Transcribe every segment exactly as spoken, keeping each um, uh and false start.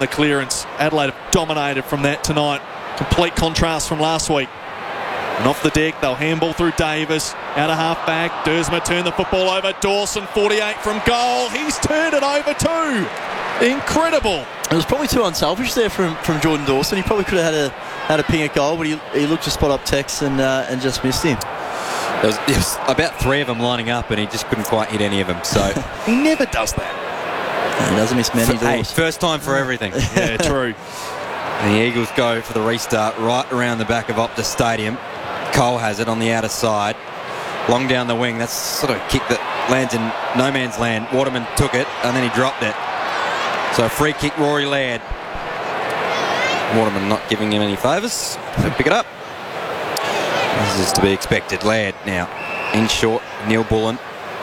the clearance. Adelaide have dominated from that tonight. Complete contrast from last week. And off the deck, they'll handball through Davis. Out of half back, Dersma turned the football over. Dawson, forty-eight from goal. He's turned it over too. Incredible. It was probably too unselfish there from, from Jordan Dawson. He probably could have had a had a ping at goal, but he, he looked to spot up Tex and uh, and just missed him. There was, there was about three of them lining up, and he just couldn't quite hit any of them. So he never does that. He doesn't miss many Hey, doors. first time for everything. Yeah, true. And the Eagles go for the restart right around the back of Optus Stadium. Cole has it on the outer side. Long down the wing. That's sort of a kick that lands in no man's land. Waterman took it, and then he dropped it. So a free kick, Rory Laird. Waterman not giving him any favours. So pick it up. This is to be expected. Laird now in short. Neil Bullen.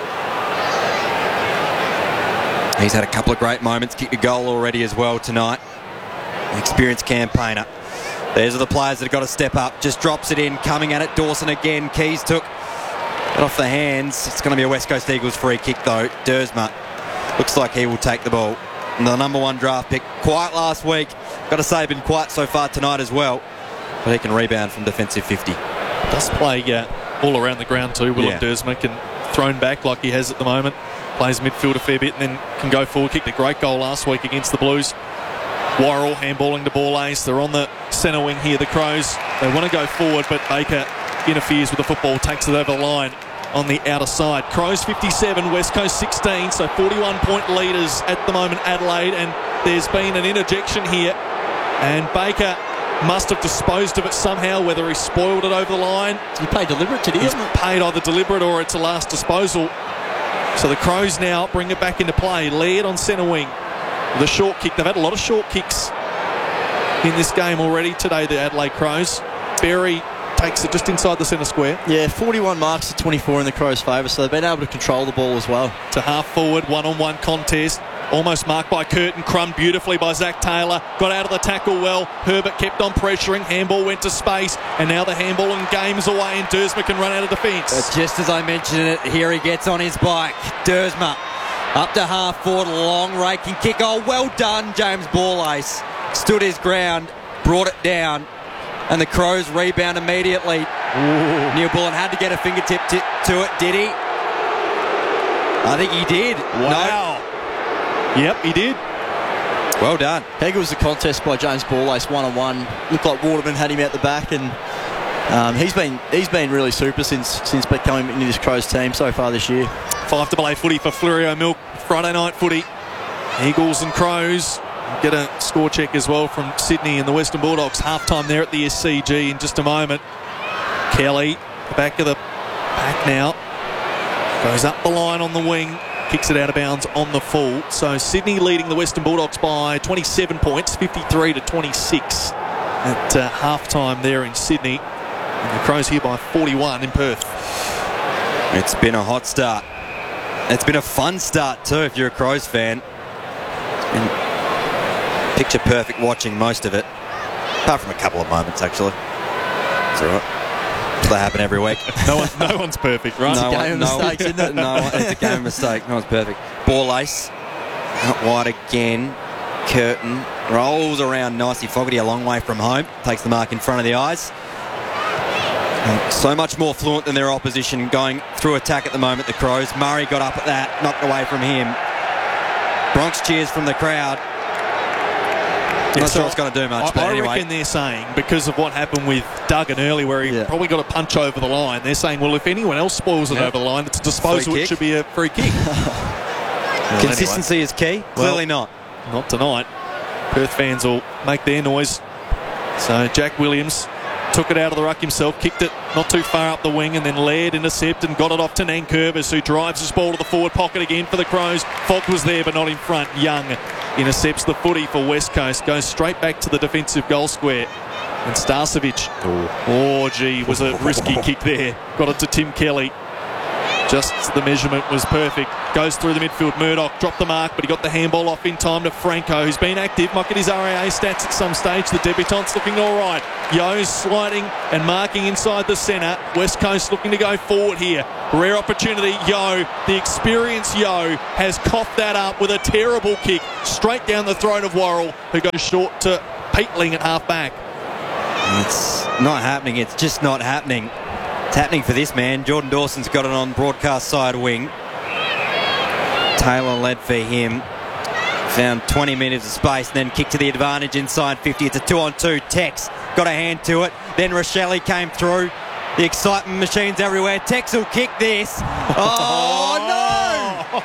He's had a couple of great moments. Kicked a goal already as well tonight. An experienced campaigner. There's the players that have got to step up. Just drops it in. Coming at it. Dawson again. Keys took it off the hands. It's going to be a West Coast Eagles free kick though. Dersma looks like he will take the ball. And the number one draft pick. Quiet last week. Got to say, been quiet so far tonight as well. But he can rebound from defensive fifty. Does play uh, all around the ground too. Willem Yeah. Dersma can thrown back like he has at the moment. Plays midfield a fair bit and then can go forward. Kicked a great goal last week against the Blues. Worrell handballing to ball ace. They're on the centre wing here, the Crows. They want to go forward, but Baker interferes with the football, takes it over the line on the outer side. Crows fifty-seven, West Coast sixteen, so forty-one point leaders at the moment, Adelaide, and there's been an interjection here, and Baker must have disposed of it somehow, whether he spoiled it over the line. He played deliberate today, He's isn't it? paid either deliberate or it's a last disposal. So the Crows now bring it back into play. Laird on centre wing. The short kick. They've had a lot of short kicks in this game already today, the Adelaide Crows. Berry takes it just inside the centre square. Yeah, forty-one marks to twenty-four in the Crows' favour, so they've been able to control the ball as well. To half forward, one-on-one contest. Almost marked by Curtin. Crumbed beautifully by Zach Taylor. Got out of the tackle well. Herbert kept on pressuring. Handball went to space. And now the handball and game's away and Dersma can run out of defence. But just as I mentioned it, here he gets on his bike. Dersma up to half forward. Long raking kick. Oh, well done, James Ball-Ace. Stood his ground. Brought it down. And the Crows rebound immediately. Ooh. Neil Bullen had to get a fingertip t- to it. Did he? I think he did. Wow. No. Yep, he did. Well done. I think it was a contest by James Ball-Ace, one-on-one. Looked like Waterman had him out the back, and um, he's been he's been really super since since coming into this Crows team so far this year. Five double A footy for Flerio Milk. Friday night footy. Eagles and Crows. Get a score check as well from Sydney and the Western Bulldogs. Half-time there at the S C G in just a moment. Kelly, the back of the pack now. Goes up the line on the wing. Kicks it out of bounds on the full. So Sydney leading the Western Bulldogs by twenty-seven points, fifty-three to twenty-six at uh, half-time there in Sydney. And the Crows here by forty-one in Perth. It's been a hot start. It's been a fun start too if you're a Crows fan. It's been picture perfect watching most of it. Apart from a couple of moments actually. It's alright. That happen every week. No, one, no one's perfect, right? No, It's a game one, of no, mistakes, isn't it? no, it's a game of mistake. No one's perfect. Ball ace. Out wide again. Curtin rolls around nicely. Fogarty a long way from home. Takes the mark in front of the eyes. And so much more fluent than their opposition going through attack at the moment, the Crows. Murray got up at that, knocked away from him. Bronx cheers from the crowd. Yeah, Not so sure it's going to do much, I, but I anyway. reckon they're saying, because of what happened with Duggan early, where he Yeah. probably got a punch over the line, they're saying, well, if anyone else spoils it Yeah. over the line, it's a disposal. Free It kick. should be a free kick. Well, Consistency is key. Clearly not. anyway, not tonight. Perth fans will make their noise. So Jack Williams took it out of the ruck himself, kicked it not too far up the wing, and then Laird intercept and got it off to Nankervis, who drives his ball to the forward pocket again for the Crows. Falk was there but not in front. Young intercepts the footy for West Coast, goes straight back to the defensive goal square. And Starcevic, oh gee, was a risky kick there. Got it to Tim Kelly. Just the measurement was perfect. goes through the midfield. Murdoch dropped the mark, but he got the handball off in time to Franco, who's been active. Might get his R A A stats at some stage. The debutante's looking all right. Yo's sliding and marking inside the centre. West Coast looking to go forward here. Rare opportunity. Yo, the experienced Yo, has coughed that up with a terrible kick straight down the throat of Worrell, who goes short to Peatling at half back. It's not happening. It's just not happening. It's happening for this man. Jordan Dawson's got it on broadcast side wing. Taylor led for him. Found twenty metres of space and then kicked to the advantage inside fifty. It's a two on two. Tex got a hand to it. Then Rochelle came through. The excitement machines everywhere. Tex will kick this. Oh, no!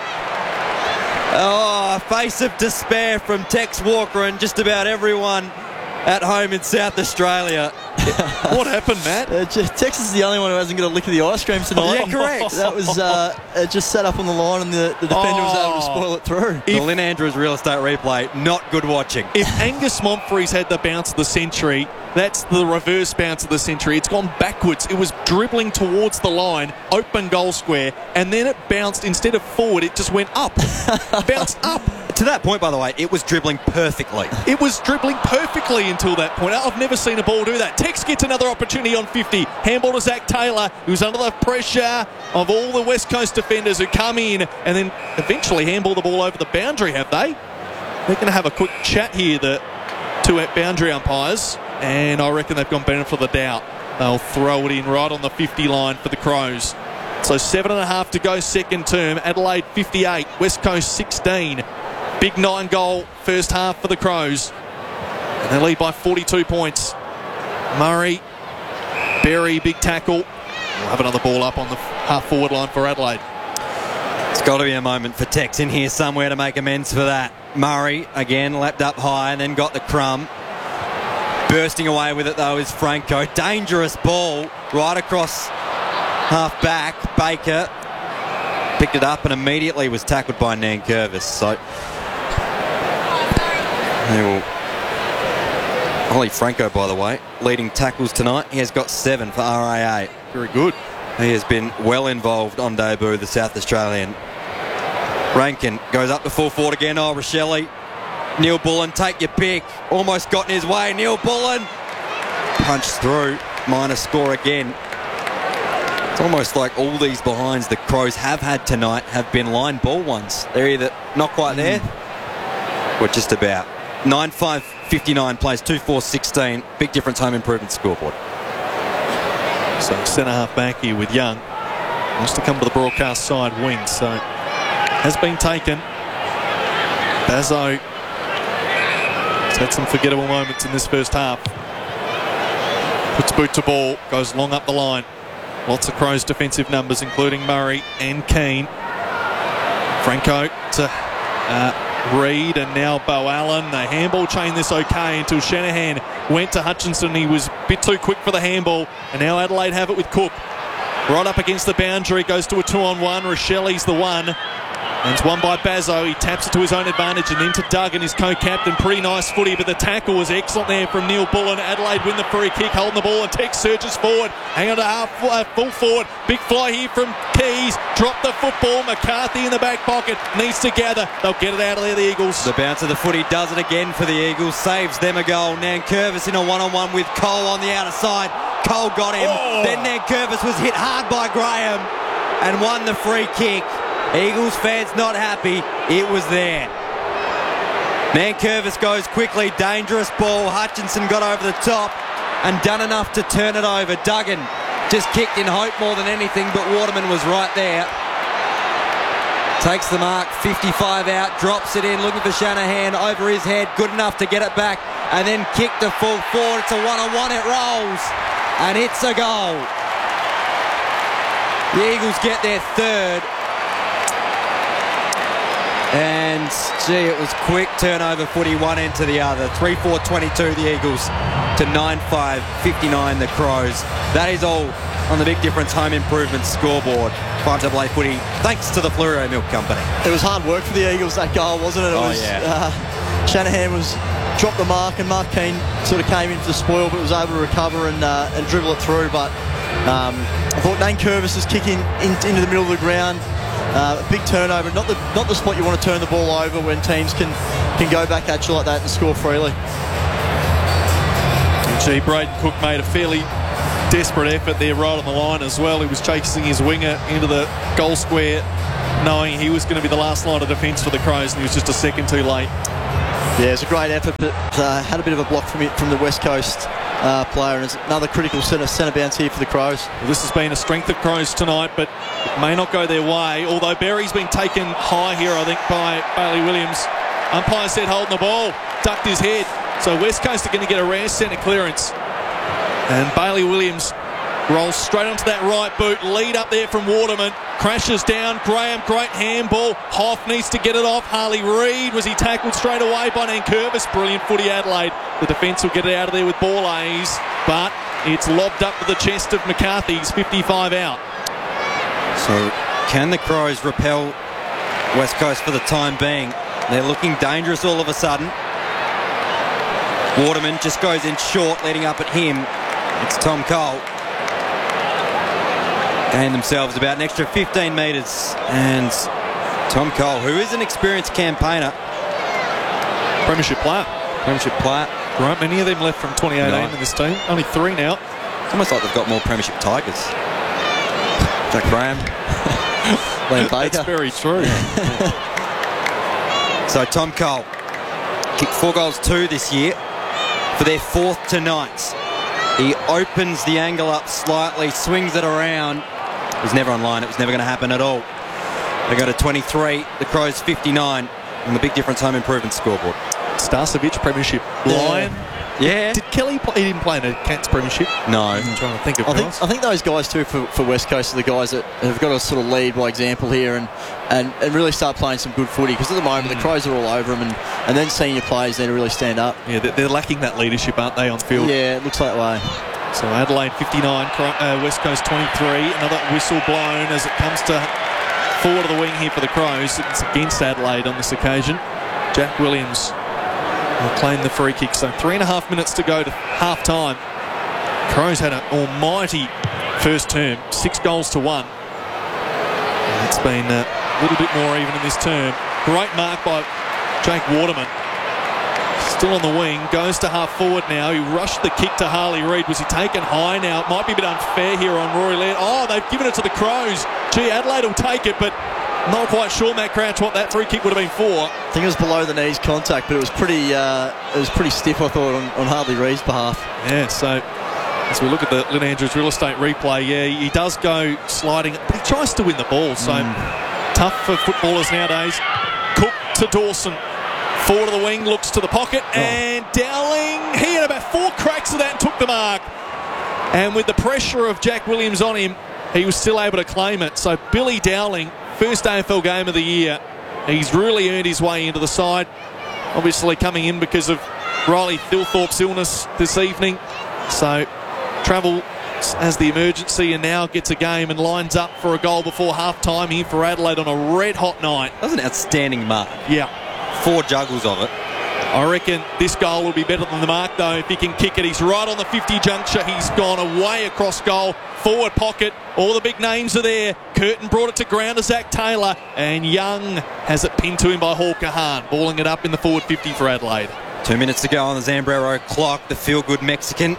Oh, a face of despair from Tex Walker and just about everyone at home in South Australia. What happened, Matt? Uh, just, Texas is the only one who hasn't got a lick of the ice cream tonight. Yeah, correct. That was uh, it just sat up on the line and the, the defender was able to spoil it through. The Lynn Andrews real estate replay, not good watching. If Angus Montfrey's had the bounce of the century, that's the reverse bounce of the century. It's gone backwards. It was dribbling towards the line, open goal square, and then it bounced, instead of forward, it just went up. Bounced up. To that point, by the way, it was dribbling perfectly. It was dribbling perfectly until that point. I've never seen a ball do that. Tex gets another opportunity on fifty. Handball to Zach Taylor, who's under the pressure of all the West Coast defenders who come in and then eventually handball the ball over the boundary, have they? They're going to have a quick chat here, the two boundary umpires, and I reckon they've gone benefit of the doubt. They'll throw it in right on the fifty line for the Crows. So seven and a half to go second term. Adelaide fifty-eight, West Coast sixteen. Big nine goal first half for the Crows. And they lead by forty-two points. Murray, Berry, big tackle. We'll have another ball up on the half forward line for Adelaide. It's got to be a moment for Tex in here somewhere to make amends for that. Murray, again, lapped up high and then got the crumb. Bursting away with it, though, is Franco. Dangerous ball right across half back. Baker picked it up and immediately was tackled by Nankervis. So they will... Ollie Franco, by the way, leading tackles tonight. He has got seven for R A A. Very good. He has been well involved on debut, the South Australian. Rankin goes up to full forward again. Oh, Rochelle. Neil Bullen, take your pick. Almost got in his way. Neil Bullen punched through. Minor score again. It's almost like all these behinds the Crows have had tonight have been line ball ones. They're either not quite mm. there or just about. nine five fifty-nine plays two four sixteen. Big difference home improvement scoreboard. So centre half back here with Young. Wants to come to the broadcast side wing. So has been taken. Bazzo has had some forgettable moments in this first half. Puts boot to ball. Goes long up the line. Lots of Crows defensive numbers, including Murray and Keane. Franco to uh, Reid and now Bo Allen. The handball chain this okay until Shanahan went to Hutchinson. He was a bit too quick for the handball, and now Adelaide have it with Cook. Right up against the boundary, goes to a two on one. Rochelle's the one. And it's won by Bazzo. He taps it to his own advantage and into Duggan, his co-captain. Pretty nice footy, but the tackle was excellent there from Neil Bullen. Adelaide win the free kick, holding the ball, and Tex surges forward. Hang on to half, uh, full forward. Big fly here from Keys. Drop the football. McCarthy in the back pocket. Needs to gather. They'll get it out of there, the Eagles. The bounce of the footy does it again for the Eagles. Saves them a goal. Nankervis in a one-on-one with Cole on the outer side. Cole got him. Oh. Then Nankervis was hit hard by Graham and won the free kick. Eagles fans not happy. It was there. Nankervis goes quickly. Dangerous ball. Hutchinson got over the top and done enough to turn it over. Duggan just kicked in hope more than anything, but Waterman was right there. Takes the mark. fifty-five out. Drops it in. Looking for Shanahan. Over his head. Good enough to get it back. And then kick to full forward. It's a one-on-one. It rolls. And it's a goal. The Eagles get their third. And, gee, it was quick turnover footy, one end to the other. three four twenty-two the Eagles to nine five fifty-nine the Crows. That is all on the Big Difference Home Improvement scoreboard. five A A footy, thanks to the Fleurieu Milk Company. It was hard work for the Eagles, that goal, wasn't it? It oh, was, yeah. Uh, Shanahan was dropped the mark, and Mark Keane sort of came into the spoil, but was able to recover and, uh, and dribble it through. But um, I thought Nankervis was kicking in, into the middle of the ground. Uh, a big turnover, not the not the spot you want to turn the ball over when teams can can go back at you like that and score freely. Gee, Braden Cook made a fairly desperate effort there right on the line as well. He was chasing his winger into the goal square, knowing he was going to be the last line of defence for the Crows, and he was just a second too late. Yeah, it's a great effort, but uh, had a bit of a block from it from the West Coast uh, player, and it's another critical centre centre bounce here for the Crows. Well, this has been a strength of Crows tonight, but it may not go their way. Although Berry's been taken high here, I think, by Bailey Williams. Umpire said holding the ball, ducked his head. So West Coast are going to get a rare centre clearance. And Bailey Williams rolls straight onto that right boot. Lead up there from Waterman. Crashes down. Graham, great handball. Hoff needs to get it off. Harley Reid, was he tackled straight away by Nankervis? Brilliant footy, Adelaide. The defence will get it out of there with ball A's, but it's lobbed up to the chest of McCarthy. He's fifty-five out. So can the Crows repel West Coast for the time being? They're looking dangerous all of a sudden. Waterman just goes in short, leading up at him. It's Tom Cole. Gain themselves about an extra fifteen metres. And Tom Cole, who is an experienced campaigner. Premiership player. Premiership player. There aren't many of them left from twenty eighteen No. in this team. Only three now. It's almost like they've got more Premiership Tigers. Jack Graham. Liam Baker. That's very true. So Tom Cole kicked four goals two this year for their fourth tonight. He opens the angle up slightly, swings it around. It was never online. It was never going to happen at all. They go to twenty-three. The Crows fifty-nine. And the big difference home improvement scoreboard. Starcevic, Premiership Lion. Yeah. Did Kelly play? He didn't play in a Cats Premiership. No. I'm trying to think of I think, guys. I think those guys too for, for West Coast are the guys that have got to sort of lead by example here and, and, and really start playing some good footy, because at the moment mm. the Crows are all over them, and, and then senior players need to really stand up. Yeah, they're, they're lacking that leadership, aren't they, on field? Yeah, it looks that way. So Adelaide fifty-nine, uh, West Coast twenty-three. Another whistle blown as it comes to forward of the wing here for the Crows. It's against Adelaide on this occasion. Jack Williams will claim the free kick. So three and a half minutes to go to half time. Crows had an almighty first term, six goals to one. And it's been a little bit more even in this term. Great mark by Jake Waterman. Still on the wing, goes to half forward now. He rushed the kick to Harley Reid. Was he taken high now? It might be a bit unfair here on Rory Laird. Oh, they've given it to the Crows. Gee, Adelaide will take it, but not quite sure, Matt Crouch, what that free kick would have been for. I think it was below the knees contact, but it was pretty uh, it was pretty stiff, I thought, on, on Harley Reid's behalf. Yeah, so as we look at the Lynn Andrews real estate replay, yeah, he does go sliding, but he tries to win the ball, so mm. tough for footballers nowadays. Cook to Dawson. Forward of the wing, looks to the pocket, oh. and Dowling, he had about four cracks of that and took the mark. And with the pressure of Jack Williams on him, he was still able to claim it. So Billy Dowling, first A F L game of the year, he's really earned his way into the side. Obviously coming in because of Riley Thilthorpe's illness this evening. So travel as the emergency and now gets a game and lines up for a goal before half-time here for Adelaide on a red-hot night. That was an outstanding mark. Yeah. Four juggles of it. I reckon this goal will be better than the mark, though, if he can kick it. He's right on the fifty juncture. He's gone away across goal. Forward pocket. All the big names are there. Curtin brought it to ground to Zach Taylor. And Young has it pinned to him by Hawker Hahn. Balling it up in the forward fifty for Adelaide. Two minutes to go on the Zambrero clock. The feel-good Mexican.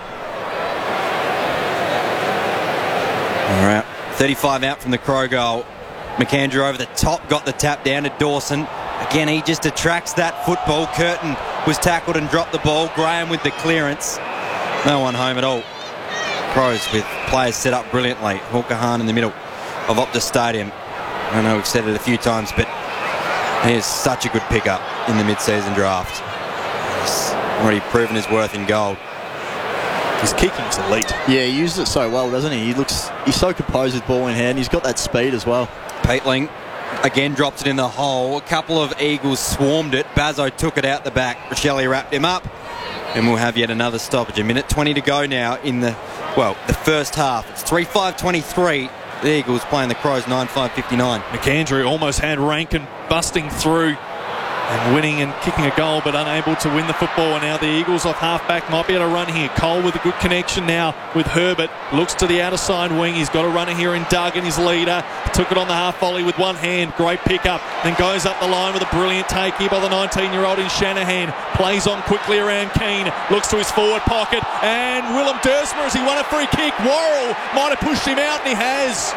All right. thirty-five out from the Crow goal. McAndrew over the top. Got the tap down to Dawson. Again, he just attracts that football. Curtin was tackled and dropped the ball. Graham with the clearance. No one home at all. Crows with players set up brilliantly. Hawker Hahn in the middle of Optus Stadium. I know we've said it a few times, but he is such a good pickup in the mid-season draft. He's already proven his worth in gold. His kicking's elite. Yeah, he uses it so well, doesn't he? He looks, he's so composed with ball in hand. He's got that speed as well. Peatling again drops it in the hole. A couple of Eagles swarmed it. Bazzo took it out the back. Rochelle wrapped him up. And we'll have yet another stoppage. A minute twenty to go now in the, well, the first half. It's three five twenty-three. The Eagles playing the Crows nine five fifty-nine. McAndrew almost had Rankin busting through and winning and kicking a goal but unable to win the football. And now the Eagles off half-back might be able to run here. Cole with a good connection now with Herbert. Looks to the outer side wing. He's got a runner here in Duggan, his leader. Took it on the half volley with one hand. Great pick-up. Then goes up the line with a brilliant take here by the nineteen-year-old in Shanahan. Plays on quickly around Keane. Looks to his forward pocket. And Willem Dersma, as he won a free kick. Worrell might have pushed him out, and he has.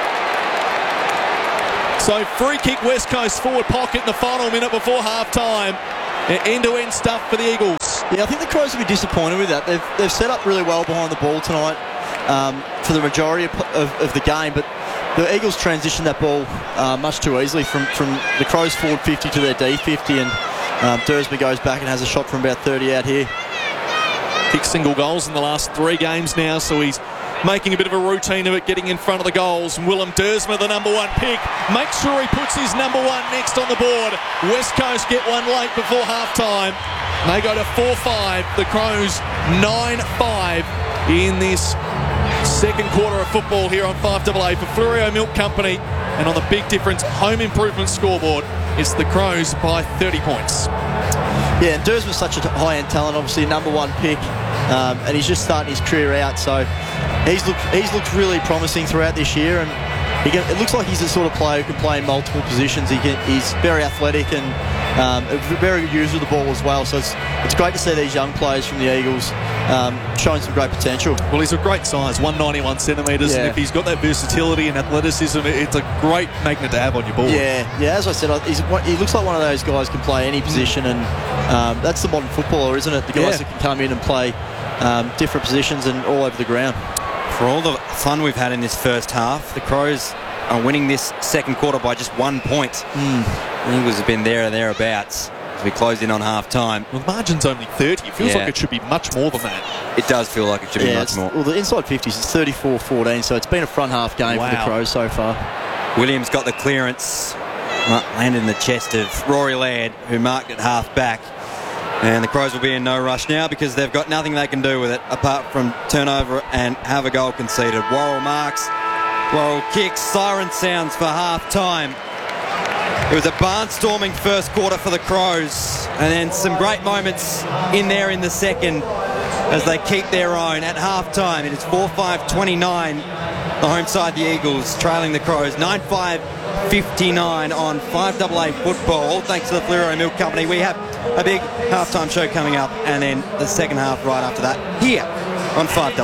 So free kick West Coast forward pocket in the final minute before half-time. End-to-end stuff for the Eagles. Yeah, I think the Crows will be disappointed with that. They've, they've set up really well behind the ball tonight um, for the majority of, of, of the game, but the Eagles transitioned that ball uh, much too easily from, from the Crows forward fifty to their D fifty, and um, Dersma goes back and has a shot from about thirty out here. Kicked single goals in the last three games now, so he's making a bit of a routine of it, getting in front of the goals. Willem Dersma, the number one pick, makes sure he puts his number one next on the board. West Coast get one late before half-time. They go to four five. The Crows nine five in this second quarter of football here on five A A for Fleurieu Milk Company. And on the big difference home improvement scoreboard, it's the Crows by thirty points. Yeah, and Dersma's such a high-end talent, obviously a number one pick, um, and he's just starting his career out, so he's looked he's looked really promising throughout this year, and he can, it looks like he's the sort of player who can play in multiple positions. He can, he's very athletic and um, a very good user of the ball as well, so it's, it's great to see these young players from the Eagles um, showing some great potential. Well, he's a great size, one ninety-one centimetres, yeah. And if he's got that versatility and athleticism, it's a great magnet to have on your board. Yeah, yeah. As I said, he's, he looks like one of those guys who can play any position, and um, that's the modern footballer, isn't it? The guys yeah. that can come in and play um, different positions and all over the ground. For all the fun we've had in this first half, the Crows are winning this second quarter by just one point. Mm. The Eagles have been there or thereabouts as we close in on half-time. Well, the margin's only thirty. It feels yeah. like it should be much more than that. It does feel like it should yeah, be much more. Well, the inside fifties is thirty-four fourteen, so it's been a front half game wow. for the Crows so far. Williams got the clearance, landed in the chest of Rory Laird, who marked it half-back. And the Crows will be in no rush now because they've got nothing they can do with it apart from turnover and have a goal conceded. Worrell marks, Worrell kicks, siren sounds for half-time. It was a barnstorming first quarter for the Crows, and then some great moments in there in the second as they keep their own at half-time. It is four five twenty-nine, the home side, the Eagles, trailing the Crows nine five fifty-nine on five A A football. Thanks to the Fleurieu Milk Company. We have a big halftime show coming up, and then the second half right after that here on five A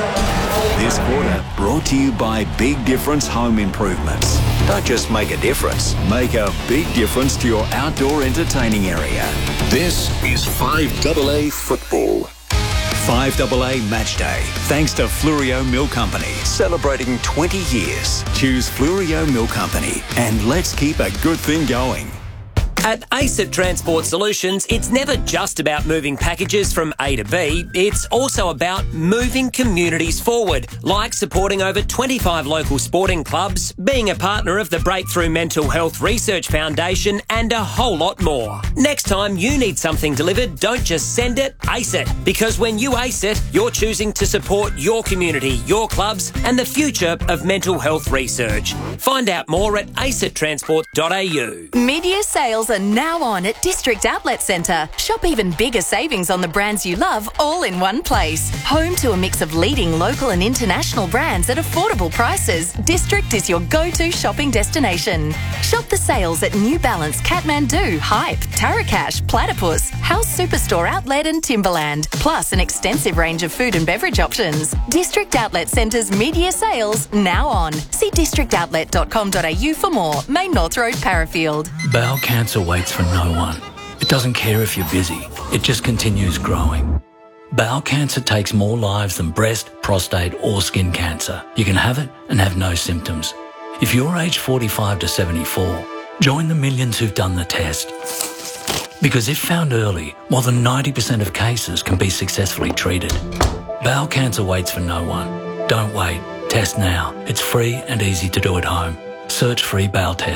A. This quarter brought to you by Big Difference Home Improvements. Don't just make a difference, make a big difference to your outdoor entertaining area. This is five A A football. five A A Match Day, thanks to Fleurieu Milk Company, celebrating twenty years. Choose Fleurieu Milk Company, and let's keep a good thing going. At ACET Transport Solutions, it's never just about moving packages from A to B, it's also about moving communities forward, like supporting over twenty-five local sporting clubs, being a partner of the Breakthrough Mental Health Research Foundation, and a whole lot more. Next time you need something delivered, don't just send it, ace it. Because when you ace it, you're choosing to support your community, your clubs, and the future of mental health research. Find out more at acet transport dot a u. Media sales are now on at District Outlet Centre. Shop even bigger savings on the brands you love all in one place. Home to a mix of leading local and international brands at affordable prices, District is your go-to shopping destination. Shop the sales at New Balance, Kathmandu, Hype, Tarakash, Platypus, House Superstore Outlet and Timberland, plus an extensive range of food and beverage options. District Outlet Centre's media sales now on. See district outlet dot com dot a u for more. Main North Road, Parafield. Bowel cancer waits for no one. It doesn't care if you're busy. It just continues growing. Bowel cancer takes more lives than breast, prostate or skin cancer. You can have it and have no symptoms. If you're aged forty-five to seventy-four, join the millions who've done the test. Because if found early, more than ninety percent of cases can be successfully treated. Bowel cancer waits for no one. Don't wait. Test now. It's free and easy to do at home. Search free bowel test.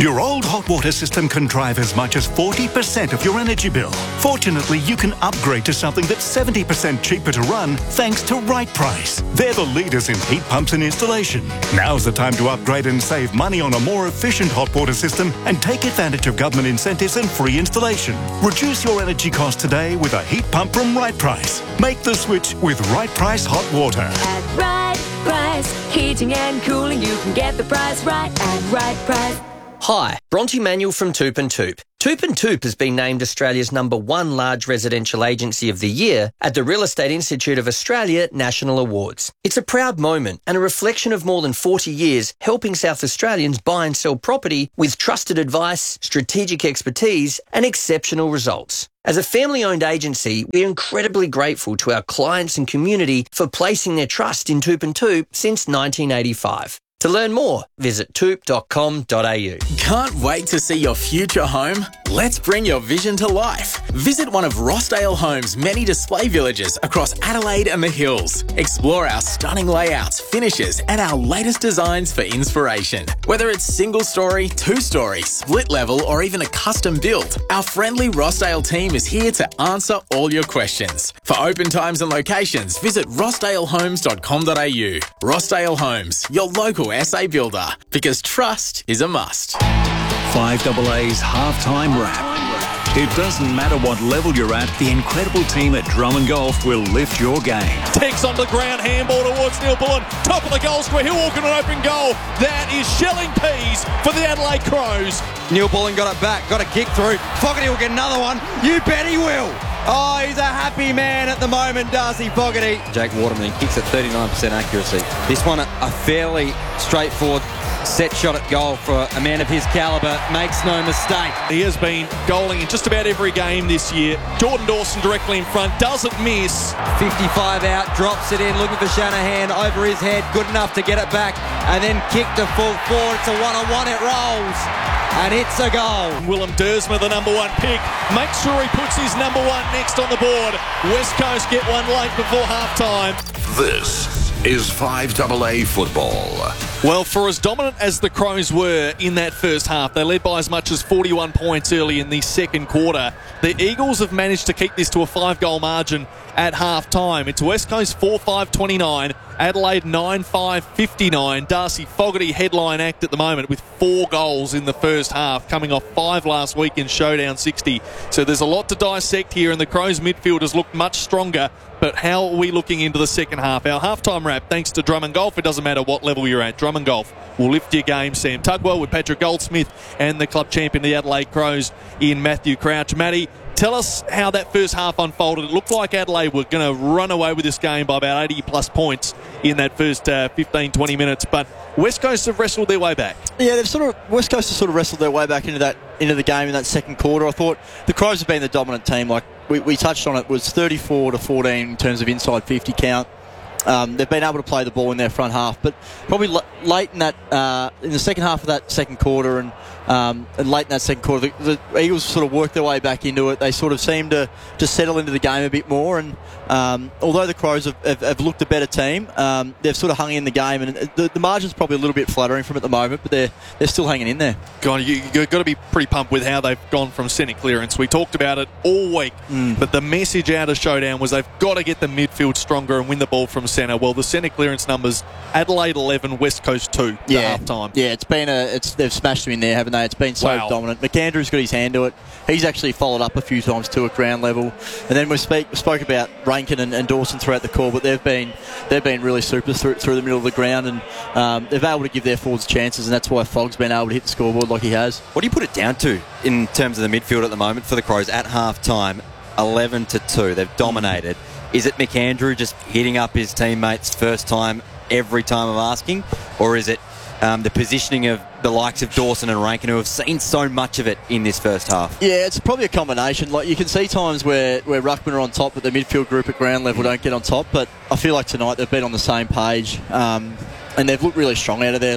Your old hot water system can drive as much as forty percent of your energy bill. Fortunately, you can upgrade to something that's seventy percent cheaper to run thanks to Right Price. They're the leaders in heat pumps and installation. Now's the time to upgrade and save money on a more efficient hot water system and take advantage of government incentives and free installation. Reduce your energy costs today with a heat pump from Right Price. Make the switch with Right Price Hot Water. At Right Price, heating and cooling, you can get the price right at Right Price. Hi, Bronte Manuel from Toop and Toop. Toop and Toop has been named Australia's number one large residential agency of the year at the Real Estate Institute of Australia National Awards. It's a proud moment and a reflection of more than forty years helping South Australians buy and sell property with trusted advice, strategic expertise and exceptional results. As a family-owned agency, we're incredibly grateful to our clients and community for placing their trust in Toop and Toop since nineteen eighty-five. To learn more, visit toop dot com dot a u. Can't wait to see your future home? Let's bring your vision to life. Visit one of Rossdale Homes' many display villages across Adelaide and the Hills. Explore our stunning layouts, finishes, and our latest designs for inspiration. Whether it's single story, two story, split level, or even a custom build, our friendly Rossdale team is here to answer all your questions. For open times and locations, visit rossdale homes dot com dot a u. Rossdale Homes, your local S A builder, because trust is a must. five A A's halftime wrap. It doesn't matter what level you're at, the incredible team at Drummond Golf will lift your game. Tex on the ground, handball towards Neil Bullen. Top of the goal square, he'll walk in an open goal. That is shelling peas for the Adelaide Crows. Neil Bullen got it back, got a kick through. Fogarty will get another one. You bet he will. Oh, he's a happy man at the moment, Darcy Fogarty. Jake Waterman kicks at thirty-nine percent accuracy. This one, a fairly straightforward set shot at goal for a man of his calibre. Makes no mistake. He has been goaling in just about every game this year. Jordan Dawson directly in front, doesn't miss. fifty-five out, drops it in, looking for Shanahan over his head. Good enough to get it back and then kick to full forward. It's a one-on-one, it rolls. And it's a goal. Willem Dersma, the number one pick, makes sure he puts his number one next on the board. West Coast get one late before halftime. This is five A A football. Well, for as dominant as the Crows were in that first half, they led by as much as forty-one points early in the second quarter. The Eagles have managed to keep this to a five-goal margin at half-time. It's West Coast four five twenty-nine, Adelaide nine five fifty-nine. Darcy Fogarty headline act at the moment with four goals in the first half, coming off five last week in Showdown sixty. So there's a lot to dissect here, and the Crows midfielders look much stronger. But how are we looking into the second half? Our halftime wrap, thanks to Drummond Golf. It doesn't matter what level you're at. Drummond Golf will lift your game. Sam Tugwell with Patrick Goldsmith and the club champion, the Adelaide Crows, in Matthew Crouch. Matty, tell us how that first half unfolded. It looked like Adelaide were going to run away with this game by about eighty plus points in that first uh, fifteen, twenty minutes. But West Coast have wrestled their way back. Yeah, they've sort of West Coast have sort of wrestled their way back into that into the game in that second quarter. I thought the Crows have been the dominant team. Like we, we touched on, it was thirty-four to fourteen in terms of inside fifty count. Um, they've been able to play the ball in their front half, but probably l- late in that uh, in the second half of that second quarter and um, and late in that second quarter, the, the Eagles sort of worked their way back into it. They sort of seemed to, to settle into the game a bit more, and um, although the Crows have, have, have looked a better team, um, they've sort of hung in the game, and the, the margin's probably a little bit fluttering from at the moment, but they're they're still hanging in there. God, you, you've got to be pretty pumped with how they've gone from centre clearance. We talked about it all week, mm. but the message out of Showdown was they've got to get the midfield stronger and win the ball from centre. Well, the centre clearance numbers, Adelaide eleven, West Coast two yeah. at half time. Yeah, it's been a it's they've smashed him in there, haven't they? It's been so wow. dominant. McAndrew's got his hand to it. He's actually followed up a few times too at ground level. And then we speak, spoke about Rankin and, and Dawson throughout the call, but they've been they've been really super through, through the middle of the ground, and um, they've been able to give their forwards chances, and that's why Fogg's been able to hit the scoreboard like he has. What do you put it down to in terms of the midfield at the moment for the Crows at half time? eleven to two. They've dominated. Is it McAndrew just hitting up his teammates first time every time of asking, or is it um, the positioning of the likes of Dawson and Rankin, who have seen so much of it in this first half? Yeah, it's probably a combination. Like you can see times where, where Ruckman are on top, but the midfield group at ground level don't get on top. But I feel like tonight they've been on the same page, um, and they've looked really strong out of there. Like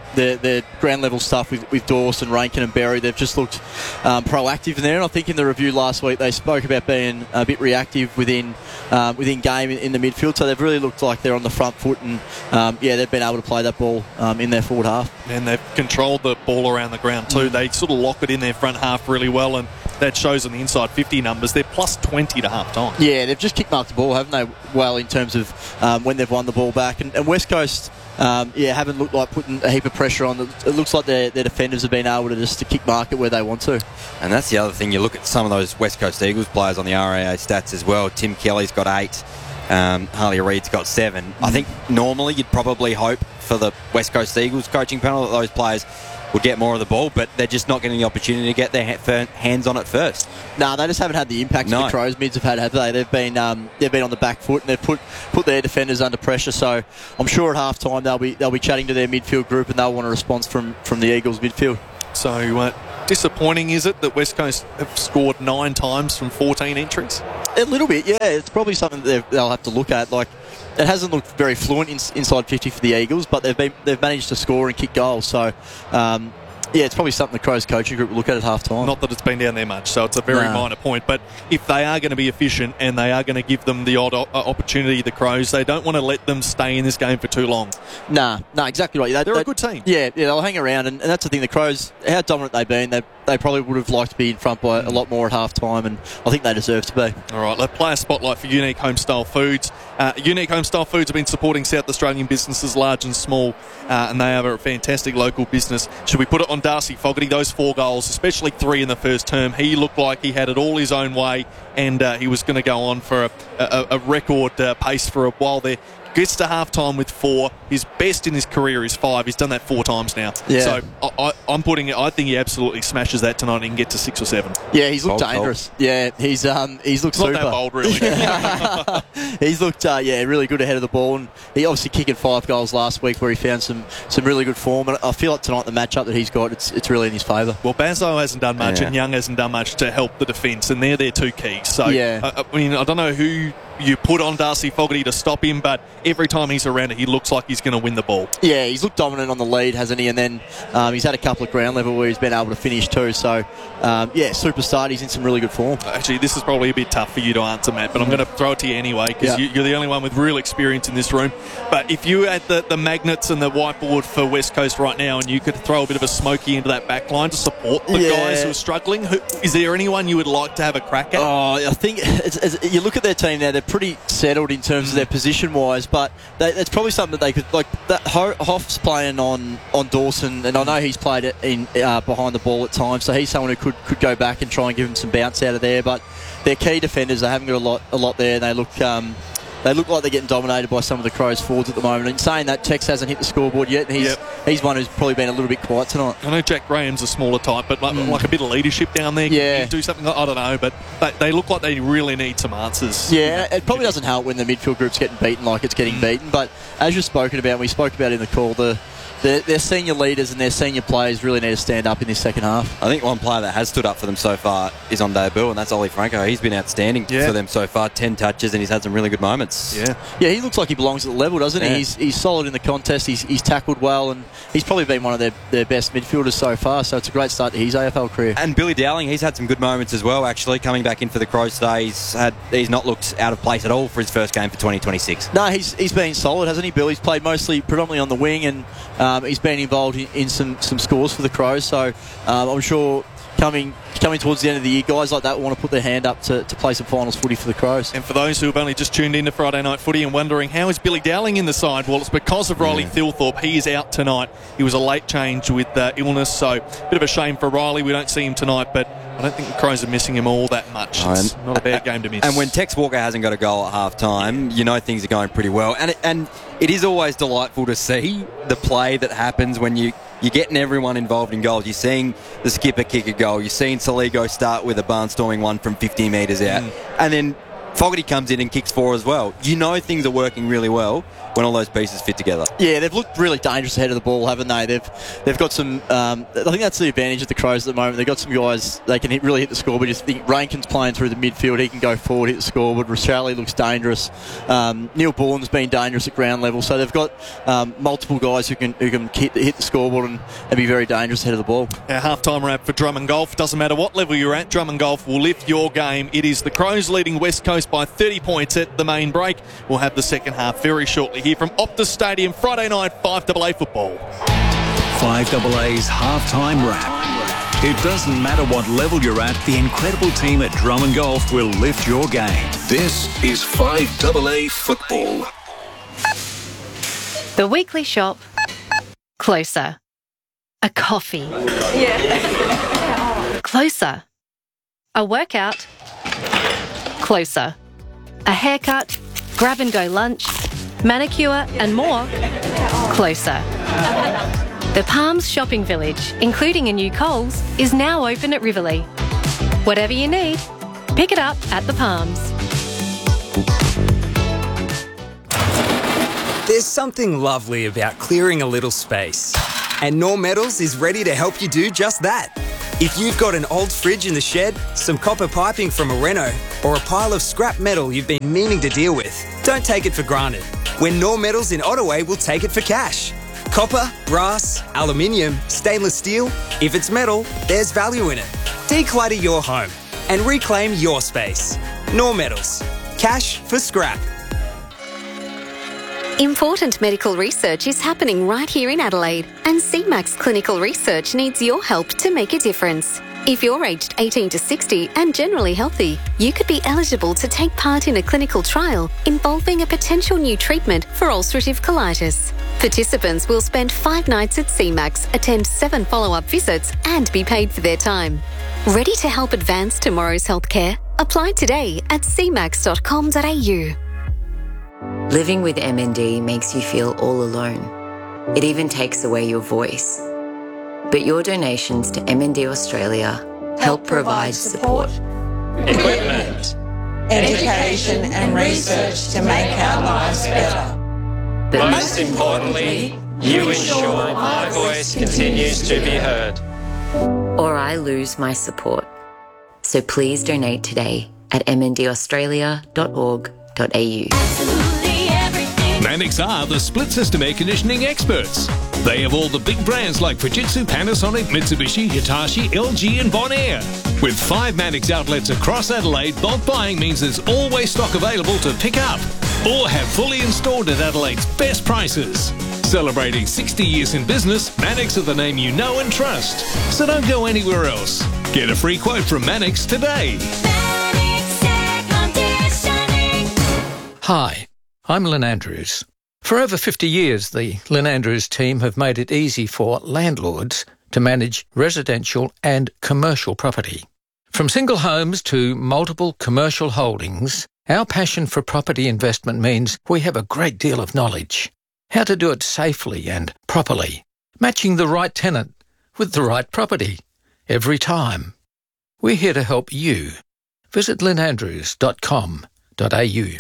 their, their ground level stuff with, with Dawson, Rankin and Berry. They've just looked um, proactive in there. And I think in the review last week they spoke about being a bit reactive within um, within game in, in the midfield. So they've really looked like they're on the front foot, and um, yeah, they've been able to play that ball um, in their forward half. And they've controlled the ball around the ground too. Mm. They sort of lock it in their front half really well, and that shows on the inside fifty numbers. They're plus twenty to half time. Yeah, they've just kick marked the ball, haven't they? Well, in terms of um, when they've won the ball back, and, and West Coast. Um, yeah, haven't looked like putting a heap of pressure on. It looks like their, their defenders have been able to just to kick mark it where they want to. And that's the other thing. You look at some of those West Coast Eagles players on the R A A stats as well. Tim Kelly's got eight. Um, Harley Reid's got seven. Mm. I think normally you'd probably hope for the West Coast Eagles coaching panel that those players would get more of the ball, but they're just not getting the opportunity to get their hands on it first. No, they just haven't had the impact no. the Crows mids have had, have they? They've been um, they've been on the back foot, and they've put put their defenders under pressure. So I'm sure at half time they'll be they'll be chatting to their midfield group, and they'll want a response from from the Eagles midfield. So uh, disappointing is it that West Coast have scored nine times from fourteen entries? A little bit, yeah. It's probably something that they'll have to look at. Like, it hasn't looked very fluent in, inside fifty for the Eagles, but they've been they've managed to score and kick goals. So, um, yeah, it's probably something the Crows coaching group will look at at half time. Not that it's been down there much, so it's a very no. minor point. But if they are going to be efficient and they are going to give them the odd o- opportunity, the Crows, they don't want to let them stay in this game for too long. Nah, nah, exactly right. They, They're they, a good team. Yeah, yeah, they'll hang around, and, and that's the thing. The Crows, how dominant they've been, they they probably would have liked to be in front by a lot more at half time, and I think they deserve to be. All right, let's play a spotlight for Unique Homestyle Foods. Uh, Unique Homestyle Foods have been supporting South Australian businesses, large and small, uh, and they have a fantastic local business. Should we put it on Darcy Fogarty? Those four goals, especially three in the first term, he looked like he had it all his own way, and uh, he was going to go on for a, a, a record uh, pace for a while there. Gets to half-time with four. His best in his career is five. He's done that four times now. Yeah. So I, I, I'm putting it. I think he absolutely smashes that tonight and can get to six or seven. Yeah, he's looked Bold, dangerous. bold. Yeah, he's um he's looked Not super. that bold, really. He's looked uh, yeah really good ahead of the ball, and he obviously kicking five goals last week where he found some some really good form. And I feel like tonight the matchup that he's got, it's it's really in his favour. Well, Bazo hasn't done much, Yeah. and Young hasn't done much to help the defence, and they're their two keys. So Yeah. I, I mean, I don't know who you put on Darcy Fogarty to stop him, but every time he's around it, he looks like he's going to win the ball. Yeah, he's looked dominant on the lead, hasn't he? And then um, he's had a couple of ground level where he's been able to finish too. So, um, yeah, superstar. He's in some really good form. Actually, this is probably a bit tough for you to answer, Matt, but I'm going to throw it to you anyway because Yeah. you, you're the only one with real experience in this room. But if you had the, the magnets and the whiteboard for West Coast right now and you could throw a bit of a smoky into that back line to support the Yeah. guys who are struggling, who, is there anyone you would like to have a crack at? Oh, I think it's, it's, you look at their team now; they're pretty settled in terms of their position wise, but they, it's probably something that they could like. That Ho- Hoff's playing on, on Dawson, and I know he's played it in uh, behind the ball at times, so he's someone who could, could go back and try and give him some bounce out of there. But their key defenders, they haven't got a lot a lot there. They look. Um, They look like they're getting dominated by some of the Crows forwards at the moment. And saying that, Tex hasn't hit the scoreboard yet, and he's Yep. he's one who's probably been a little bit quiet tonight. I know Jack Graham's a smaller type, but like, like a bit of leadership down there. Yeah. Can he do something like, I don't know, but they, they look like they really need some answers. Yeah, it probably doesn't help when the midfield group's getting beaten like it's getting beaten. But as you've spoken about, we spoke about in the call, the their, their senior leaders and their senior players really need to stand up in this second half. I think one player that has stood up for them so far is on debut, and that's Ollie Franco. He's been outstanding Yeah. for them so far. Ten touches, and he's had some really good moments. Yeah, yeah, he looks like he belongs at the level, doesn't Yeah. he? He's, he's solid in the contest. He's, he's tackled well, and he's probably been one of their, their best midfielders so far. So it's a great start to his A F L career. And Billy Dowling, he's had some good moments as well, actually, coming back in for the Crows today. He's, had, he's not looked out of place at all for his first game for twenty twenty-six. No, he's he's been solid, hasn't he, Bill? He's played mostly, predominantly on the wing, and um, he's been involved in, in some, some scores for the Crows. So um, I'm sure coming coming towards the end of the year, guys like that will want to put their hand up to, to play some finals footy for the Crows. And for those who have only just tuned in to Friday Night Footy and wondering how is Billy Dowling in the side, well, it's because of Riley Thilthorpe. He is out tonight. He was a late change with uh, illness, so a bit of a shame for Riley. We don't see him tonight, but I don't think the Crows are missing him all that much. It's And- not a bad game to miss. And when Tex Walker hasn't got a goal at half time, you know things are going pretty well. And it, and it is always delightful to see the play that happens when you, you're getting everyone involved in goals. You're seeing the skipper kick a goal. You're seeing Saligo start with a barnstorming one from fifty metres out. Mm. And then Fogarty comes in and kicks four as well. You know things are working really well when all those pieces fit together. Yeah, they've looked really dangerous ahead of the ball, haven't they? They've they've got some. Um, I think that's the advantage of the Crows at the moment. They've got some guys they can hit, really hit the scoreboard. Just think Rankin's playing through the midfield. He can go forward, hit the scoreboard. Rashali looks dangerous. Um, Neil Bourne's been dangerous at ground level. So they've got um, multiple guys who can who can hit, hit the scoreboard and, and be very dangerous ahead of the ball. Our half-time wrap for Drummond Golf. Doesn't matter what level you're at, Drummond Golf will lift your game. It is the Crows leading West Coast by thirty points at the main break. We'll have the second half very shortly here from Optus Stadium, Friday night, five double A football. five double A's halftime wrap. It doesn't matter what level you're at, the incredible team at Drummond Golf will lift your game. This is five double A football. The weekly shop. Closer. A coffee. Yeah. Closer. A workout. Closer. A haircut. Grab and go lunch. Manicure and more. Closer. The Palms Shopping Village, including a new Coles, is now open at Riverlea. Whatever you need, pick it up at the Palms. There's something lovely about clearing a little space. And Norm Metals is ready to help you do just that. If you've got an old fridge in the shed, some copper piping from a reno, or a pile of scrap metal you've been meaning to deal with, don't take it for granted. When Norm Metals in Ottaway will take it for cash. Copper, brass, aluminium, stainless steel. If it's metal, there's value in it. Declutter your home and reclaim your space. Norm Metals. Cash for scrap. Important medical research is happening right here in Adelaide, and C MAX Clinical Research needs your help to make a difference. If you're aged eighteen to sixty and generally healthy, you could be eligible to take part in a clinical trial involving a potential new treatment for ulcerative colitis. Participants will spend five nights at C MAX, attend seven follow-up visits and be paid for their time. Ready to help advance tomorrow's healthcare? Apply today at c max dot com dot a u. Living with M N D makes you feel all alone. It even takes away your voice. But your donations to M N D Australia help provide support, equipment, education and research to make our lives better. But most importantly, you ensure my voice continues to be heard. Or I lose my support. So please donate today at m n d australia dot org dot a u. Mannix are the split system air conditioning experts. They have all the big brands like Fujitsu, Panasonic, Mitsubishi, Hitachi, L G and Bonaire. With five Mannix outlets across Adelaide, bulk buying means there's always stock available to pick up or have fully installed at Adelaide's best prices. Celebrating sixty years in business, Mannix are the name you know and trust. So don't go anywhere else. Get a free quote from Mannix today. Hi, I'm Lynn Andrews. For over fifty years, the Lynn Andrews team have made it easy for landlords to manage residential and commercial property. From single homes to multiple commercial holdings, our passion for property investment means we have a great deal of knowledge. How to do it safely and properly, matching the right tenant with the right property every time. We're here to help you. Visit lynn andrews dot com dot a u.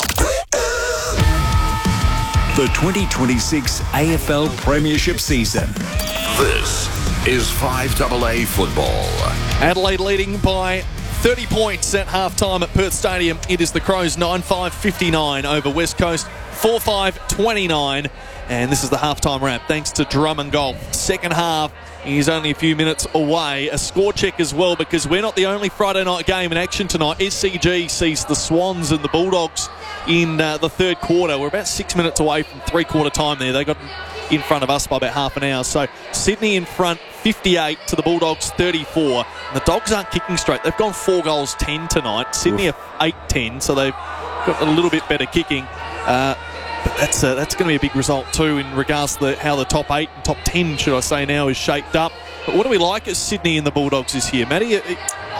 The twenty twenty-six A F L Premiership season. This is five double A football. Adelaide leading by thirty points at half-time at Perth Stadium. It is the Crows nine five fifty-nine over West Coast four five twenty-nine. And this is the half-time wrap thanks to Drummond Golf. Second half is only a few minutes away. A score check as well, because we're not the only Friday night game in action tonight. S C G sees the Swans and the Bulldogs in uh, the third quarter. We're about six minutes away from three-quarter time there. They got in front of us by about half an hour. So Sydney in front fifty-eight to the Bulldogs thirty-four. And the Dogs aren't kicking straight. They've gone four goals ten tonight. Sydney are eight ten, so they've got a little bit better kicking. Uh, but that's uh, that's going to be a big result too in regards to the, how the top eight and top ten, should I say now, is shaped up. But what do we like at Sydney and the Bulldogs this year, Matty?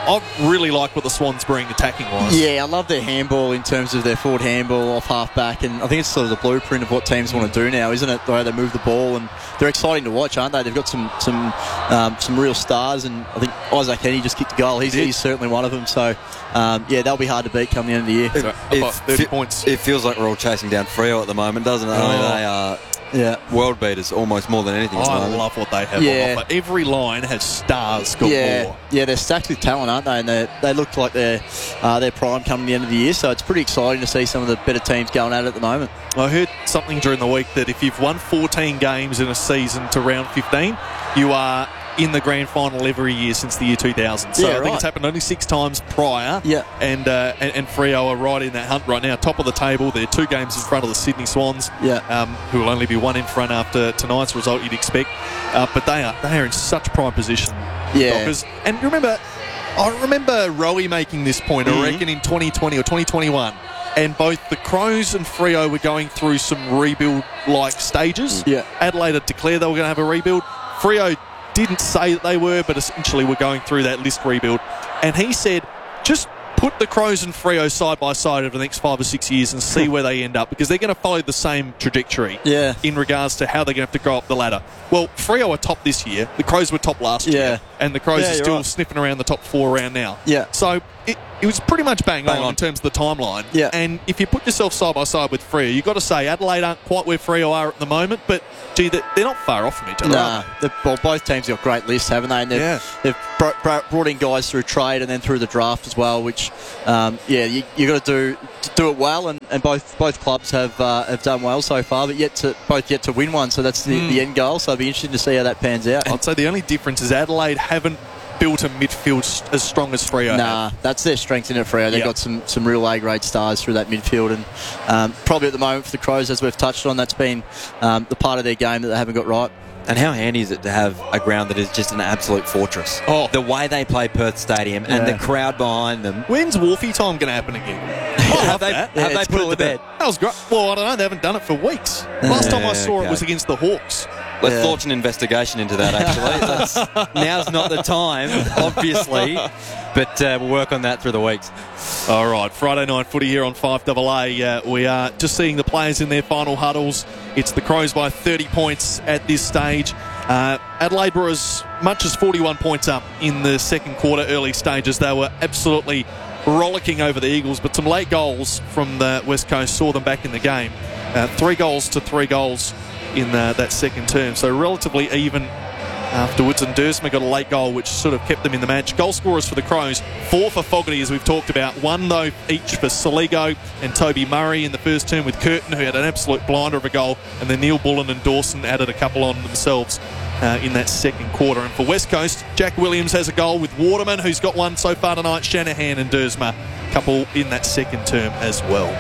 I really like what the Swans bring attacking-wise. Yeah, I love their handball in terms of their forward handball off half-back, and I think it's sort of the blueprint of what teams want to do now, isn't it? The way they move the ball, and they're exciting to watch, aren't they? They've got some some um, some real stars, and I think Isaac Henny just kicked a goal. He's, he's certainly one of them, so um, yeah, they'll be hard to beat come the end of the year. It, it, thirty it, points. It feels like we're all chasing down Freo at the moment, doesn't it? I mean, they are yeah. world beaters almost more than anything. I at the love what they have Yeah. on offer. Every line has stars galore. Yeah, yeah, they're stacked with talent, aren't they? And they they look like they're uh, their prime coming the end of the year. So it's pretty exciting to see some of the better teams going at it at the moment. I heard something during the week that if you've won fourteen games in a season to round fifteen, you are in the grand final every year since the year two thousand. So Yeah, I think right. it's happened only six times prior. Yeah. And, uh, and and Freo are right in that hunt right now, top of the table. They're two games in front of the Sydney Swans, Yeah. um, who will only be one in front after tonight's result, you'd expect. Uh, but they are they are in such prime position. Yeah. Dockers. And remember, I remember Rowie making this point, Mhm. I reckon, in twenty twenty or twenty twenty-one. And both the Crows and Freo were going through some rebuild-like stages. Yeah. Adelaide had declared they were going to have a rebuild. Freo didn't say that they were, but essentially were going through that list rebuild. And he said, just put the Crows and Freo side by side over the next five or six years and see where they end up, because they're going to follow the same trajectory Yeah. in regards to how they're going to have to go up the ladder. Well, Freo are top this year. The Crows were top last Yeah. year. And the Crows Yeah, are you're still right. sniffing around the top four around now. Yeah. So it, it was pretty much bang, Bang on, on. in terms of the timeline. Yeah. And if you put yourself side by side with Freo, you've got to say Adelaide aren't quite where Freo are at the moment, but gee, they're they're not far off from each other. Nah, are they've- well, both teams have got great lists, haven't they? And they've, Yeah. they've br- br- brought in guys through trade and then through the draft as well, which, um, yeah, you, you got to do to do it well, and, and both both clubs have uh, have done well so far, but yet to both yet to win one, so that's the, Mm. the end goal. So it'll be interesting to see how that pans out. I'd say the only difference is Adelaide haven't built a midfield s- as strong as Freo Nah, have. that's their strength in it, Freo. They've Yeah. got some, some real A-grade stars through that midfield, and um, probably at the moment for the Crows, as we've touched on, that's been um, the part of their game that they haven't got right. And how handy is it to have a ground that is just an absolute fortress? Oh. The way they play Perth Stadium and Yeah. the crowd behind them. When's Wharfie time going to happen again? I love they, that. have Yeah, they it's put cool, it to isn't bed? That was great. Well, I don't know. They haven't done it for weeks. Last time I saw it okay. was against the Hawks. Let's Yeah. launch an investigation into that, actually. Let's, now's not the time, obviously, but uh, we'll work on that through the weeks. All right, Friday night footy here on five A A. Uh, we are just seeing the players in their final huddles. It's the Crows by thirty points at this stage. Uh, Adelaide were as much as forty-one points up in the second quarter early stages. They were absolutely rollicking over the Eagles, but some late goals from the West Coast saw them back in the game. Uh, three goals to three goals in the, that second term, so relatively even afterwards, and Dursma got a late goal which sort of kept them in the match. Goal scorers for the Crows, four for Fogarty as we've talked about, one though each for Soligo and Toby Murray in the first term, with Curtin who had an absolute blinder of a goal, and then Neil Bullen and Dawson added a couple on themselves uh, in that second quarter. And for West Coast, Jack Williams has a goal, with Waterman who's got one so far tonight, Shanahan and Dursma couple in that second term as well.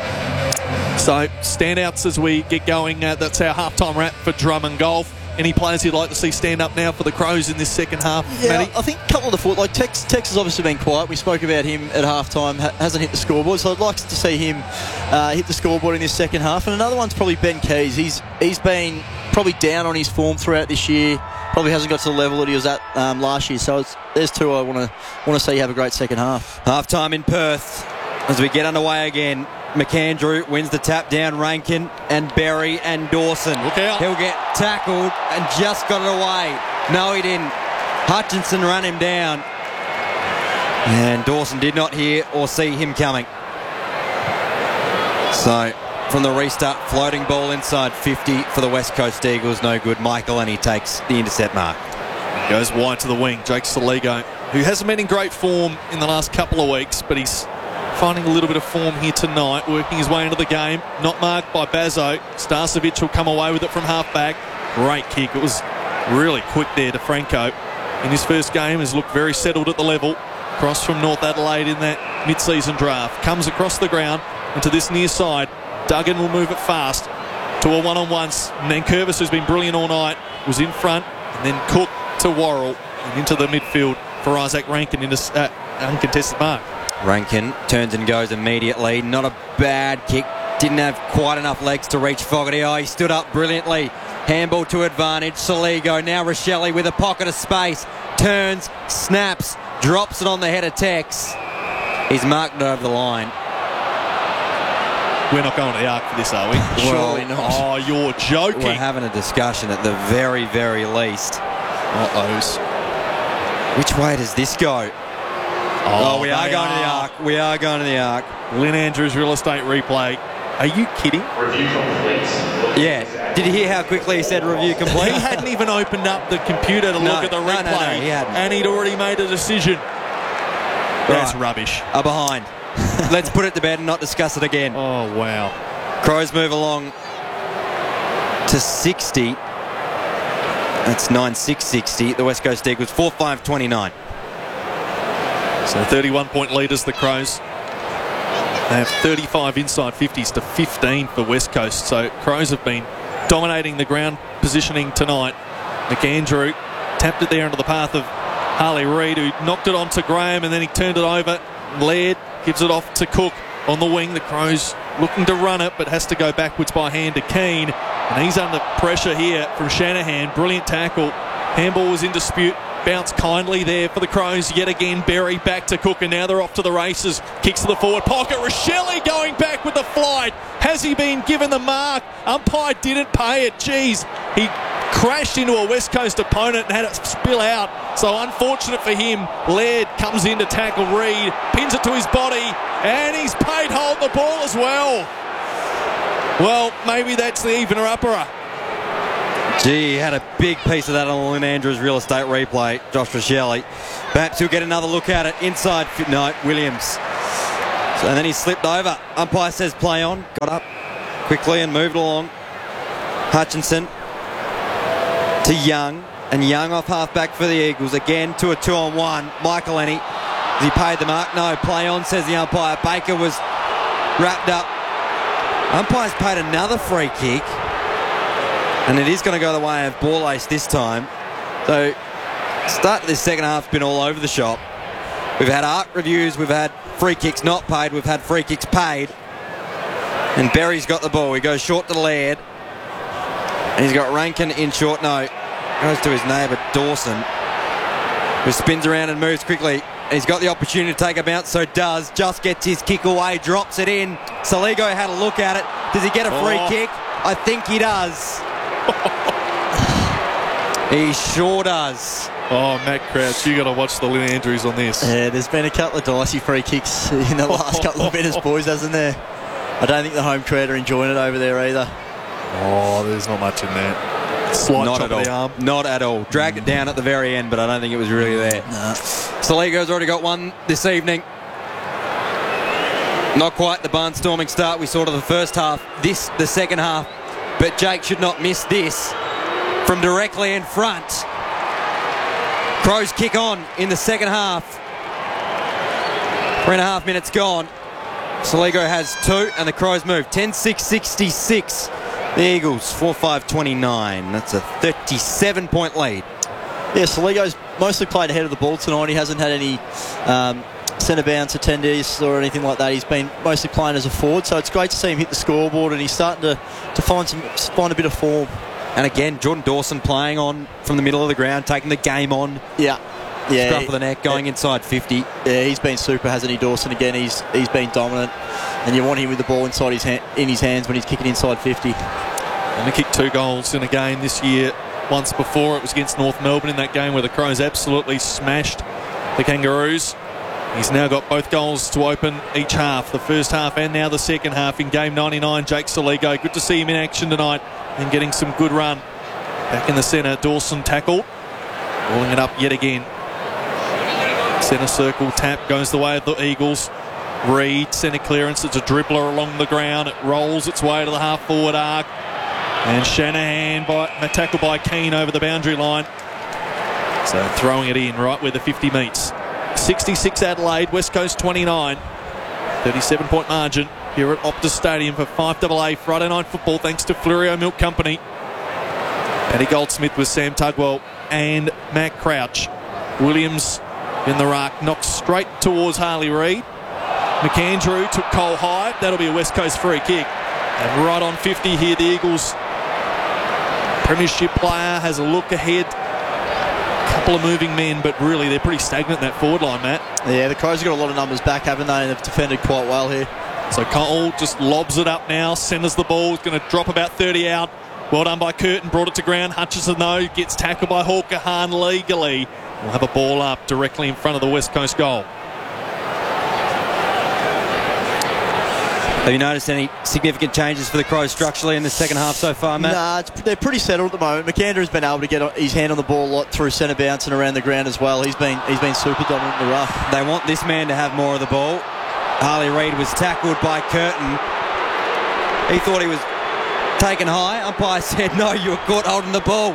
So standouts as we get going. Uh, that's our halftime wrap for Drummond Golf. Any players you'd like to see stand up now for the Crows in this second half, Yeah, Matty? I think a couple of the foot, like Tex, Tex has obviously been quiet. We spoke about him at halftime, ha- hasn't hit the scoreboard, so I'd like to see him uh, hit the scoreboard in this second half. And another one's probably Ben Keys. He's he's been probably down on his form throughout this year. Probably hasn't got to the level that he was at um, last year. So it's, there's two I want to want to see have a great second half. Half time in Perth as we get underway again. McAndrew wins the tap down. Rankin and Berry and Dawson. Look out. He'll get tackled and just got it away. No, he didn't. Hutchinson ran him down. And Dawson did not hear or see him coming. So, from the restart, floating ball inside fifty for the West Coast Eagles. No good. Michael, and he takes the intercept mark. Goes wide to the wing. Jake Soligo, who hasn't been in great form in the last couple of weeks, but he's finding a little bit of form here tonight, working his way into the game. Not marked by Bazo. Starcevic will come away with it from half-back. Great kick. It was really quick there to Franco. In his first game, has looked very settled at the level. Cross from North Adelaide in that mid-season draft. Comes across the ground into this near side. Duggan will move it fast to a one-on-one. Nankervis, who's been brilliant all night, was in front. And then Cook to Worrell and into the midfield for Isaac Rankin into uh, uncontested mark. Rankin turns and goes immediately. Not a bad kick. Didn't have quite enough legs to reach Fogarty. Oh, he stood up brilliantly. Handball to advantage. Soligo, now Rochelle with a pocket of space. Turns, snaps, drops it on the head of Tex. He's marked it over the line. We're not going to the arc for this, are we? Surely not. Oh, you're joking. We're having a discussion at the very, very least. Uh-ohs. Which way does this go? Oh, oh we are going are. to the arc. We are going to the arc. Lynn Andrews real estate replay. Are you kidding? Review complete. Yeah. Did you hear how quickly he said review complete? He hadn't even opened up the computer to no, look at the replay. No, no, no, he hadn't. And he'd already made a decision. That's right. rubbish. Are behind. Let's put it to bed and not discuss it again. Oh, wow. Crows move along to sixty. That's nine six sixty. The West Coast Eagles four five twenty-nine. So thirty-one point leaders, the Crows. They have thirty-five inside fifties to fifteen for West Coast. So Crows have been dominating the ground positioning tonight. McAndrew tapped it there into the path of Harley Reid, who knocked it onto Graham, and then he turned it over. Laird gives it off to Cook on the wing. The Crows looking to run it, but has to go backwards by hand to Keane. And he's under pressure here from Shanahan. Brilliant tackle. Handball was in dispute. Bounce kindly there for the Crows. Yet again, Berry back to Cook, and now they're off to the races. Kicks to the forward pocket. Rochelle going back with the flight. Has he been given the mark? Umpire didn't pay it. Jeez, he crashed into a West Coast opponent and had it spill out. So unfortunate for him. Laird comes in to tackle Reid, pins it to his body, and he's paid hold the ball as well. Well, maybe that's the evener-upperer. Gee, he had a big piece of that on the Lynn Andrews real estate replay, Josh Rochelle. Perhaps he'll get another look at it. Inside, no, Williams. So, and then he slipped over. Umpire says play on. Got up quickly and moved along. Hutchinson to Young. And Young off half-back for the Eagles. Again to a two-on-one. Michaelini. Has he paid the mark? No, play on, says the umpire. Baker was wrapped up. Umpire's paid another free kick. And it is going to go the way of ball ace this time. So, start of this second half been all over the shop. We've had arc reviews, we've had free kicks not paid, we've had free kicks paid. And Berry's got the ball. He goes short to Laird. And he's got Rankin in short. No, goes to his neighbour Dawson, who spins around and moves quickly. He's got the opportunity to take a bounce, so does. Just gets his kick away, drops it in. Saligo had a look at it. Does he get a free oh. kick? I think he does. He sure does. Oh, Matt Crouch, you got to watch the Lynn Andrews on this. Yeah, there's been a couple of dicey free kicks in the last couple of minutes, boys, hasn't there? I don't think the home crowd are enjoying it over there either. Oh, there's not much in there. Slight not chop at all. of the arm. Not at all. Dragged it down at the very end, but I don't think it was really there. Nah. Saligo's already got one this evening. Not quite the barnstorming start we saw to the first half. This, the second half. But Jake should not miss this from directly in front. Crows kick on in the second half. Three and a half minutes gone. Saligo has two, and the Crows move. ten six sixty-six. The Eagles, four five twenty-nine. That's a thirty-seven point lead. Yeah, Saligo's mostly played ahead of the ball tonight. He hasn't had any um, centre bounce attendees or anything like that. He's been mostly playing as a forward, so it's great to see him hit the scoreboard, and he's starting to, to find some find a bit of form. And again, Jordan Dawson playing on from the middle of the ground, taking the game on. Yeah. Yeah, Scruff of the neck, going yeah, inside fifty. Yeah, he's been super, hasn't he, Dawson? Again, he's he's been dominant, and you want him with the ball inside his ha- in his hands when he's kicking inside fifty. And he kicked two goals in a game this year. Once before, it was against North Melbourne in that game where the Crows absolutely smashed the Kangaroos. He's now got both goals to open each half, the first half and now the second half in game ninety-nine. Jake Saligo, good to see him in action tonight and getting some good run. Back in the centre, Dawson tackled, rolling it up yet again. Centre circle tap goes the way of the Eagles. Reid, centre clearance. It's a dribbler along the ground. It rolls its way to the half forward arc. And Shanahan by tackle by Keane over the boundary line. So throwing it in right where the fifty meets. sixty-six Adelaide, West Coast twenty-nine. thirty-seven point margin here at Optus Stadium for five double A Friday Night Football, thanks to Fleurieu Milk Company. Paddy Goldsmith with Sam Tugwell and Matt Crouch. Williams in the ruck, knocked straight towards Harley Reid. McAndrew took Cole High. That'll be a West Coast free kick. And right on fifty here, the Eagles. Premiership player has a look ahead. couple of moving men, but really they're pretty stagnant in that forward line, Matt. Yeah, the Crows have got a lot of numbers back, haven't they? And they've defended quite well here. So Cole just lobs it up now, centres the ball, is going to drop about thirty out. Well done by Curtin, brought it to ground. Hutchison, though, gets tackled by Hawker Hahn legally. We'll have a ball up directly in front of the West Coast goal. Have you noticed any significant changes for the Crows structurally in the second half so far, Matt? Nah, it's, they're pretty settled at the moment. McAndrew has been able to get his hand on the ball a lot through centre bounce and around the ground as well. He's been he's been super dominant in the rough. They want this man to have more of the ball. Harley Reid was tackled by Curtin. He thought he was taken high. Umpire said, no, you were caught holding the ball.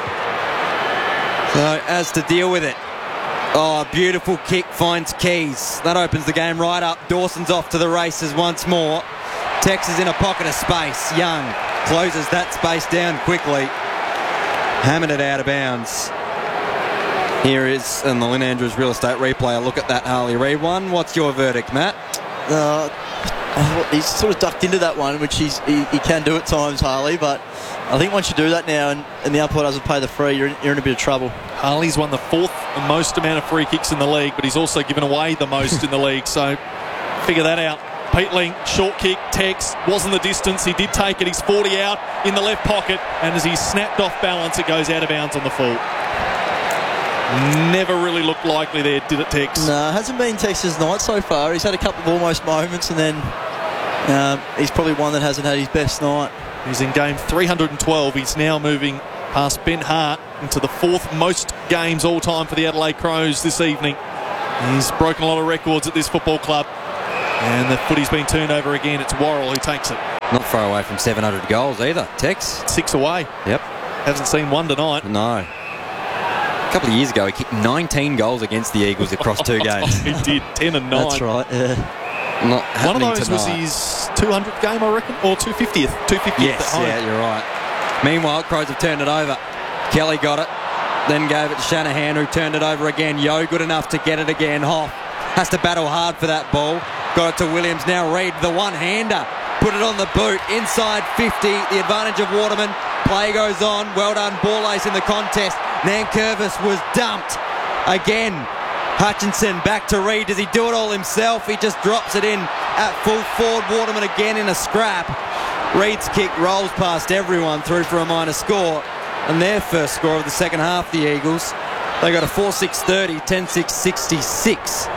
So, as to deal with it. Oh, beautiful kick finds Keys. That opens the game right up. Dawson's off to the races once more. Tex is in a pocket of space. Young closes that space down quickly. Hammered it out of bounds. Here is, in the Lynn Andrews real estate replay, a look at that Harley Reid one. What's your verdict, Matt? Uh, he's sort of ducked into that one, which he's, he, he can do at times, Harley, but I think once you do that now and, and the umpire doesn't pay the free, you're in, you're in a bit of trouble. Harley's won the fourth most amount of free kicks in the league, but he's also given away the most in the league, so figure that out. Peatling, short kick, Tex, wasn't the distance, he did take it, he's forty out in the left pocket, and as he snapped off balance, it goes out of bounds on the full. Never really looked likely there, did it, Tex? No, hasn't been Tex's night so far. He's had a couple of almost moments, and then um, he's probably one that hasn't had his best night. He's in game three hundred twelve. He's now moving past Ben Hart into the fourth most games all time for the Adelaide Crows this evening. He's broken a lot of records at this football club, and the footy's been turned over again. It's Worrell who takes it. Not far away from seven hundred goals either, Tex. Six away. Yep. Hasn't seen one tonight. No. A couple of years ago, he kicked nineteen goals against the Eagles across two games. He did, ten and nine. That's right, yeah. Not One of those tonight. was his two hundredth game, I reckon, or two hundred fiftieth. two hundred fiftieth Yes, at home. yeah, you're right. Meanwhile, Crows have turned it over. Kelly got it, then gave it to Shanahan, who turned it over again. Yo, good enough to get it again. Hoff has to battle hard for that ball. Got it to Williams. Now Reid, the one-hander. Put it on the boot. Inside fifty. The advantage of Waterman. Play goes on. Well done. Ball ace in the contest. Nankervis was dumped. Again. Hutchinson back to Reid. Does he do it all himself? He just drops it in at full forward. Waterman again in a scrap. Reid's kick rolls past everyone through for a minor score. And their first score of the second half, the Eagles. They got a four six thirty, ten six sixty-six.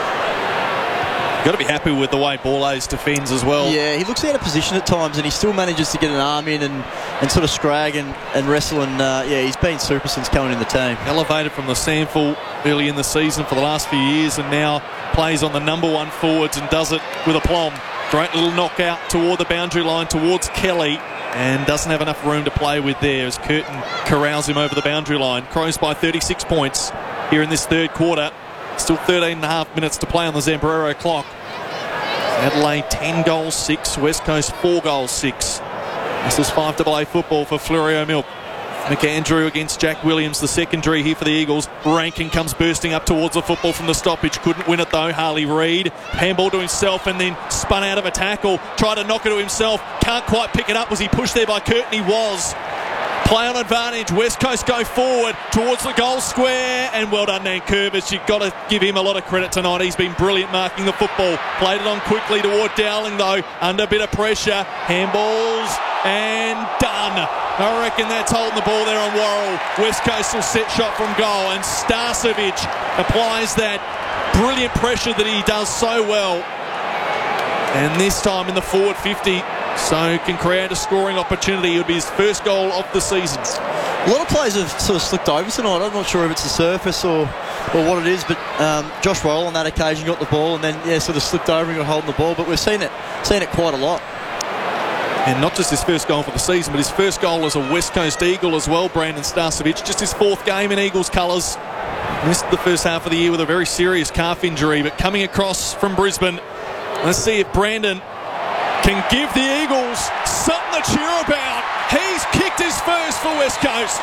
Got to be happy with the way Borlase defends as well. Yeah, he looks out of position at times, and he still manages to get an arm in and, and sort of scrag and, and wrestle. And uh, yeah, he's been super since coming in the team. Elevated from the sample early in the season for the last few years, and now plays on the number one forwards and does it with aplomb. Great little knockout toward the boundary line towards Kelly, and doesn't have enough room to play with there as Curtin corrals him over the boundary line. Crows by thirty-six points here in this third quarter. Still thirteen and a half minutes to play on the Zambrero clock. Adelaide ten goals, six. West Coast four goals, six. This is five double A football for Florio Milk. McAndrew against Jack Williams, the secondary here for the Eagles. Rankin comes bursting up towards the football from the stoppage. Couldn't win it though. Harley Reid. Handball to himself and then spun out of a tackle. Tried to knock it to himself. Can't quite pick it up. Was he pushed there by Curtin? He was. Play on advantage. West Coast go forward towards the goal square. And well done, Nankervis. You've got to give him a lot of credit tonight. He's been brilliant marking the football. Played it on quickly toward Dowling, though. Under a bit of pressure. Handballs and done. I reckon that's holding the ball there on Worrell. West Coast will set shot from goal. And Starcevic applies that brilliant pressure that he does so well. And this time in the forward fifty. So can create a scoring opportunity. It would be his first goal of the season. A lot of players have sort of slipped over tonight. I'm not sure if it's the surface or, or what it is, but um, Josh Worrell on that occasion got the ball and then yeah, sort of slipped over and got holding the ball. But we've seen it, seen it quite a lot. And not just his first goal for the season, but his first goal as a West Coast Eagle as well, Brandon Starcevic. Just his fourth game in Eagles colours. Missed the first half of the year with a very serious calf injury, but coming across from Brisbane. Let's see if Brandon can give the Eagles something to cheer about. He's kicked his first for West Coast.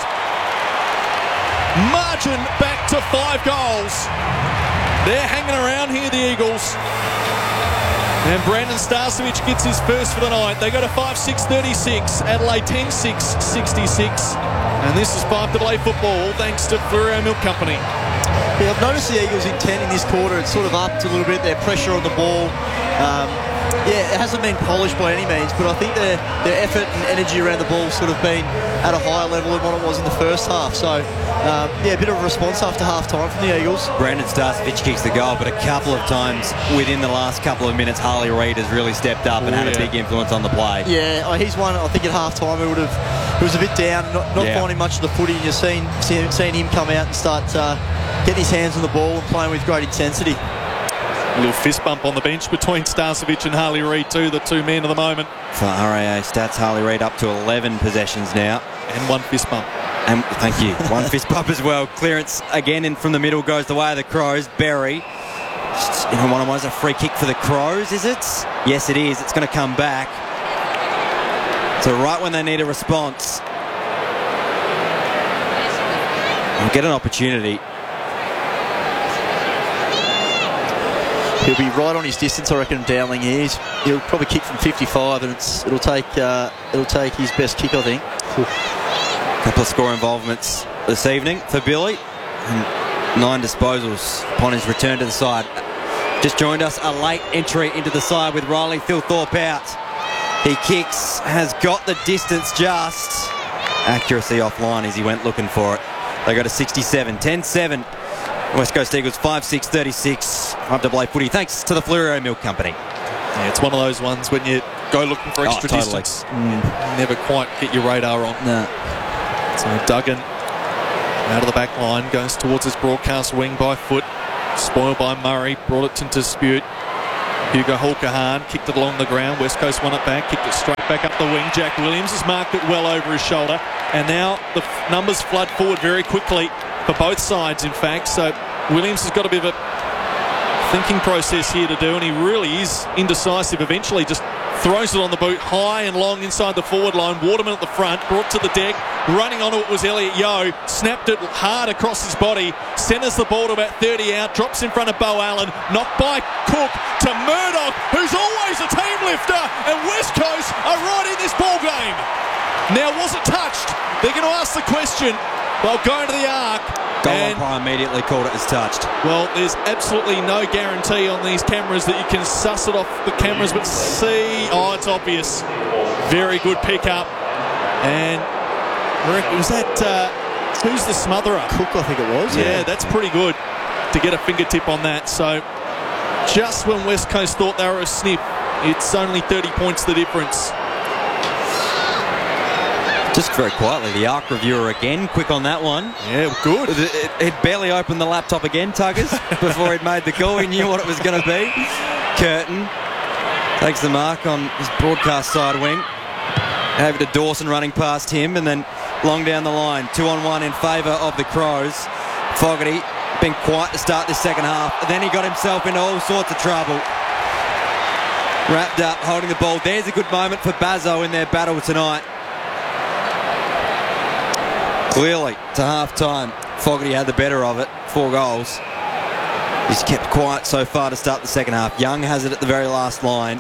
Margin back to five goals. They're hanging around here, the Eagles. And Brandon Starcevic gets his first for the night. They go to five six thirty-six, Adelaide ten six sixty-six. And this is five double A football thanks to Fleurieu Milk Company. Yeah, I've noticed the Eagles' intent in this quarter. It's sort of upped a little bit. Their pressure on the ball. Um, yeah, it hasn't been polished by any means, but I think their their effort and energy around the ball sort of been at a higher level than what it was in the first half. So, um, yeah, a bit of a response after half-time from the Eagles. Brandon Starcevic kicks the goal, but a couple of times within the last couple of minutes, Harley Reid has really stepped up and Oh, had yeah. a big influence on the play. Yeah, oh, he's one. I think at half-time he would have. He was a bit down, not, not Yeah. finding much of the footy. You've seen, seen seen him come out and start uh, getting his hands on the ball and playing with great intensity. A little fist bump on the bench between Starcevic and Harley Reid too, the two men of the moment. For R A A stats, Harley Reid up to eleven possessions now. And one fist bump. And thank you. One fist bump as well. Clearance again in from the middle goes the way of the Crows. Berry. In a one-on-one, a free kick for the Crows, is it? Yes, it is. It's going to come back. So right when they need a response, they'll get an opportunity. He'll be right on his distance, I reckon. Dowling here. He's, he'll probably kick from fifty-five, and it's, it'll take uh, it'll take his best kick, I think. A couple of score involvements this evening for Billy. And nine disposals upon his return to the side. Just joined us, a late entry into the side with Riley Thilthorpe out. He kicks, has got the distance just. Accuracy offline as he went looking for it. They go to sixty-seven, ten seven. West Coast Eagles five six thirty-six. five double A footy thanks to the Fleurieu Milk Company. Yeah, it's one of those ones when you go looking for extra oh, totally. distance. Mm. Never quite get your radar on. No. So Duggan out of the back line goes towards his broadcast wing by foot. Spoiled by Murray, brought it to dispute. Hugo Hulkahan kicked it along the ground. West Coast won it back, kicked it straight back up the wing. Jack Williams has marked it well over his shoulder. And now the f- numbers flood forward very quickly for both sides, in fact. So Williams has got a bit of a thinking process here to do, and he really is indecisive. Eventually just throws it on the boot high and long inside the forward line. Waterman at the front, brought to the deck. Running onto it was Elliot Yeo. Snapped it hard across his body. Centres the ball to about thirty out. Drops in front of Bo Allen. Knocked by Cook to Murdoch, who's always a team lifter. And West Coast are right in this ball game. Now, was it touched? They're going to ask the question. They'll go into the arc. Goal and, umpire immediately called it as touched. well, there's absolutely no guarantee on these cameras that you can suss it off the cameras, but see, oh, it's obvious. Very good pickup. And Rick, was that, uh, who's the smotherer? Cook, I think it was. Yeah, that's pretty good to get a fingertip on that. So just when West Coast thought they were a sniff, it's only thirty points the difference. Just very quietly, the ARC reviewer again, quick on that one. Yeah, good. It, it, it barely opened the laptop again, Tuggers, before he'd made the call. He knew what it was going to be. Curtin takes the mark on his broadcast side wing. Over to Dawson running past him, and then long down the line. Two on one in favour of the Crows. Fogarty been quiet to start this second half. And then he got himself into all sorts of trouble. Wrapped up, holding the ball. There's a good moment for Bazzo in their battle tonight. Clearly, to half-time, Fogarty had the better of it. Four goals. He's kept quiet so far to start the second half. Young has it at the very last line.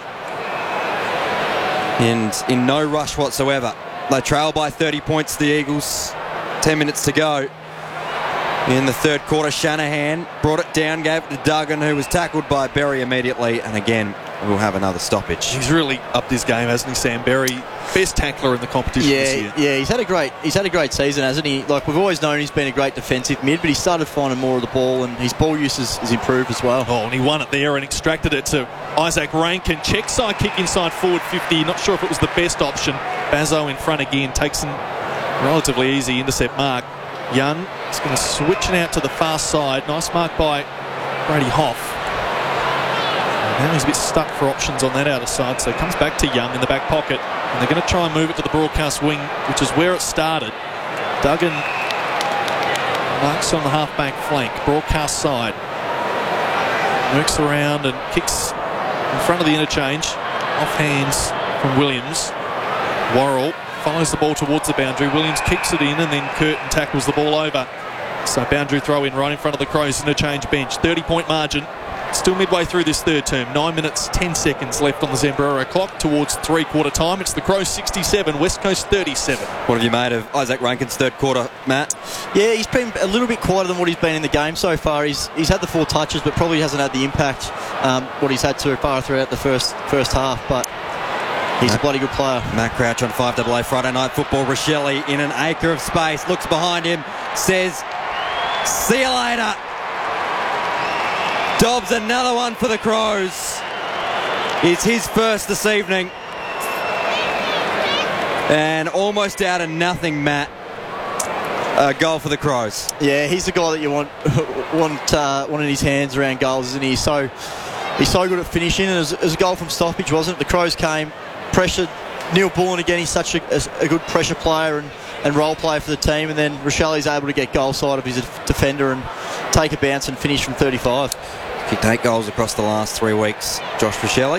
And in no rush whatsoever. They trail by thirty points, the Eagles. Ten minutes to go. In the third quarter, Shanahan brought it down, gave it to Duggan, who was tackled by Berry immediately. And again, we'll have another stoppage. He's really upped his game, hasn't he, Sam Berry? Best tackler in the competition yeah, this year. Yeah, he's had a great he's had a great season, hasn't he? Like, we've always known he's been a great defensive mid, but he started finding more of the ball, and his ball use has, has improved as well. Oh, and he won it there and extracted it to Isaac Rankin. Check side kick inside forward fifty. Not sure if it was the best option. Bazzo in front again takes an relatively easy intercept mark. Young is going to switch it out to the far side. Nice mark by Brady Hoff. And now he's a bit stuck for options on that outer side, so it comes back to Young in the back pocket. And they're going to try and move it to the broadcast wing, which is where it started. Duggan marks on the half-back flank, broadcast side. Works around and kicks in front of the interchange. Off hands from Williams. Worrell follows the ball towards the boundary. Williams kicks it in, and then Curtin tackles the ball over. So boundary throw in right in front of the Crows interchange bench. thirty point margin. Still midway through this third term. Nine minutes, ten seconds left on the Zambrero clock towards three-quarter time. It's the Crows sixty-seven, West Coast thirty-seven. What have you made of Isaac Rankin's third quarter, Matt? Yeah, he's been a little bit quieter than what he's been in the game so far. He's he's had the four touches, but probably hasn't had the impact um, what he's had so far throughout the first first half. But he's Matt, a bloody good player. Matt Crouch on five double A Friday Night Football. Rochelle in an acre of space, looks behind him, says, "See you later." Dobbs another one for the Crows. It's his first this evening. And almost out of nothing, Matt. A goal for the Crows. Yeah, he's the guy that you want want uh, wanting his hands around goals, isn't he? So he's so good at finishing. And it was, it was a goal from stoppage, wasn't it? The Crows came, pressured Neil Bullen again. He's such a, a, a good pressure player and, and role player for the team. And then Rochelle's able to get goal side of his defender and take a bounce and finish from thirty-five. Kicked eight goals across the last three weeks, Josh Rochelle.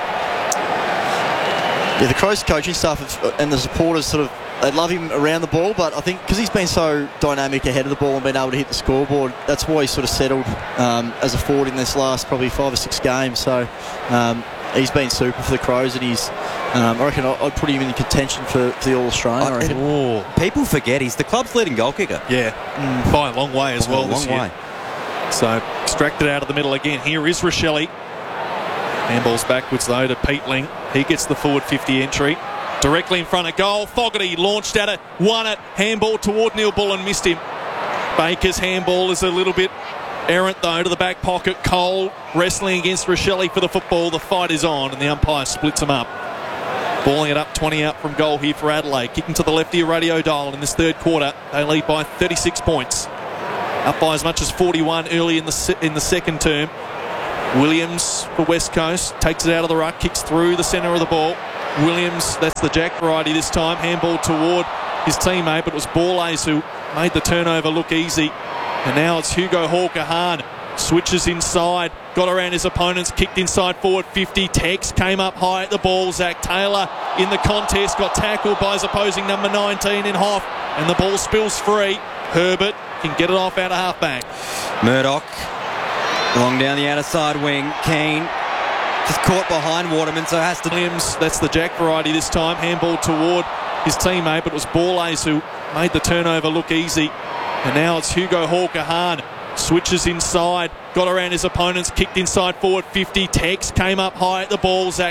Yeah, the Crows coaching staff have, and the supporters sort of, they love him around the ball, but I think because he's been so dynamic ahead of the ball and been able to hit the scoreboard, that's why he's sort of settled um, as a forward in this last probably five or six games. So um, he's been super for the Crows, and he's, um, I reckon I'd put him in contention for, for the All-Australian. I reckon. Oh, people forget he's the club's leading goal kicker. Yeah, mm. by a long way as by well. A long way. So extracted out of the middle again. Here is Rochelle. Handballs backwards though to Pete Ling. He gets the forward fifty entry. Directly in front of goal. Fogarty launched at it, won it. Handball toward Neil Bullen, missed him. Baker's handball is a little bit errant though to the back pocket. Cole wrestling against Rochelle for the football. The fight is on and the umpire splits them up. Balling it up twenty out from goal here for Adelaide. Kicking to the left ear radio dial in this third quarter. They lead by thirty-six points. Up by as much as forty-one early in the in the second term. Williams for West Coast takes it out of the ruck, kicks through the centre of the ball. Williams, that's the Jack variety this time, handball toward his teammate, but it was Borlase who made the turnover look easy. And now it's Hugo Hawker-Hahn. Switches inside, got around his opponents, kicked inside forward fifty. Tex came up high at the ball. Zach Taylor in the contest, got tackled by his opposing number nineteen in Hoff, and the ball spills free. Herbert can get it off out of half-back. Murdoch, long down the outer side wing. Keane just caught behind Waterman, so has to... Williams, that's the Jack variety this time. Handball toward his teammate, but it was Borlase who made the turnover look easy. And now it's Hugo Hawker-Hahn. Switches inside, got around his opponents, kicked inside forward fifty. Tex came up high at the ball. Zach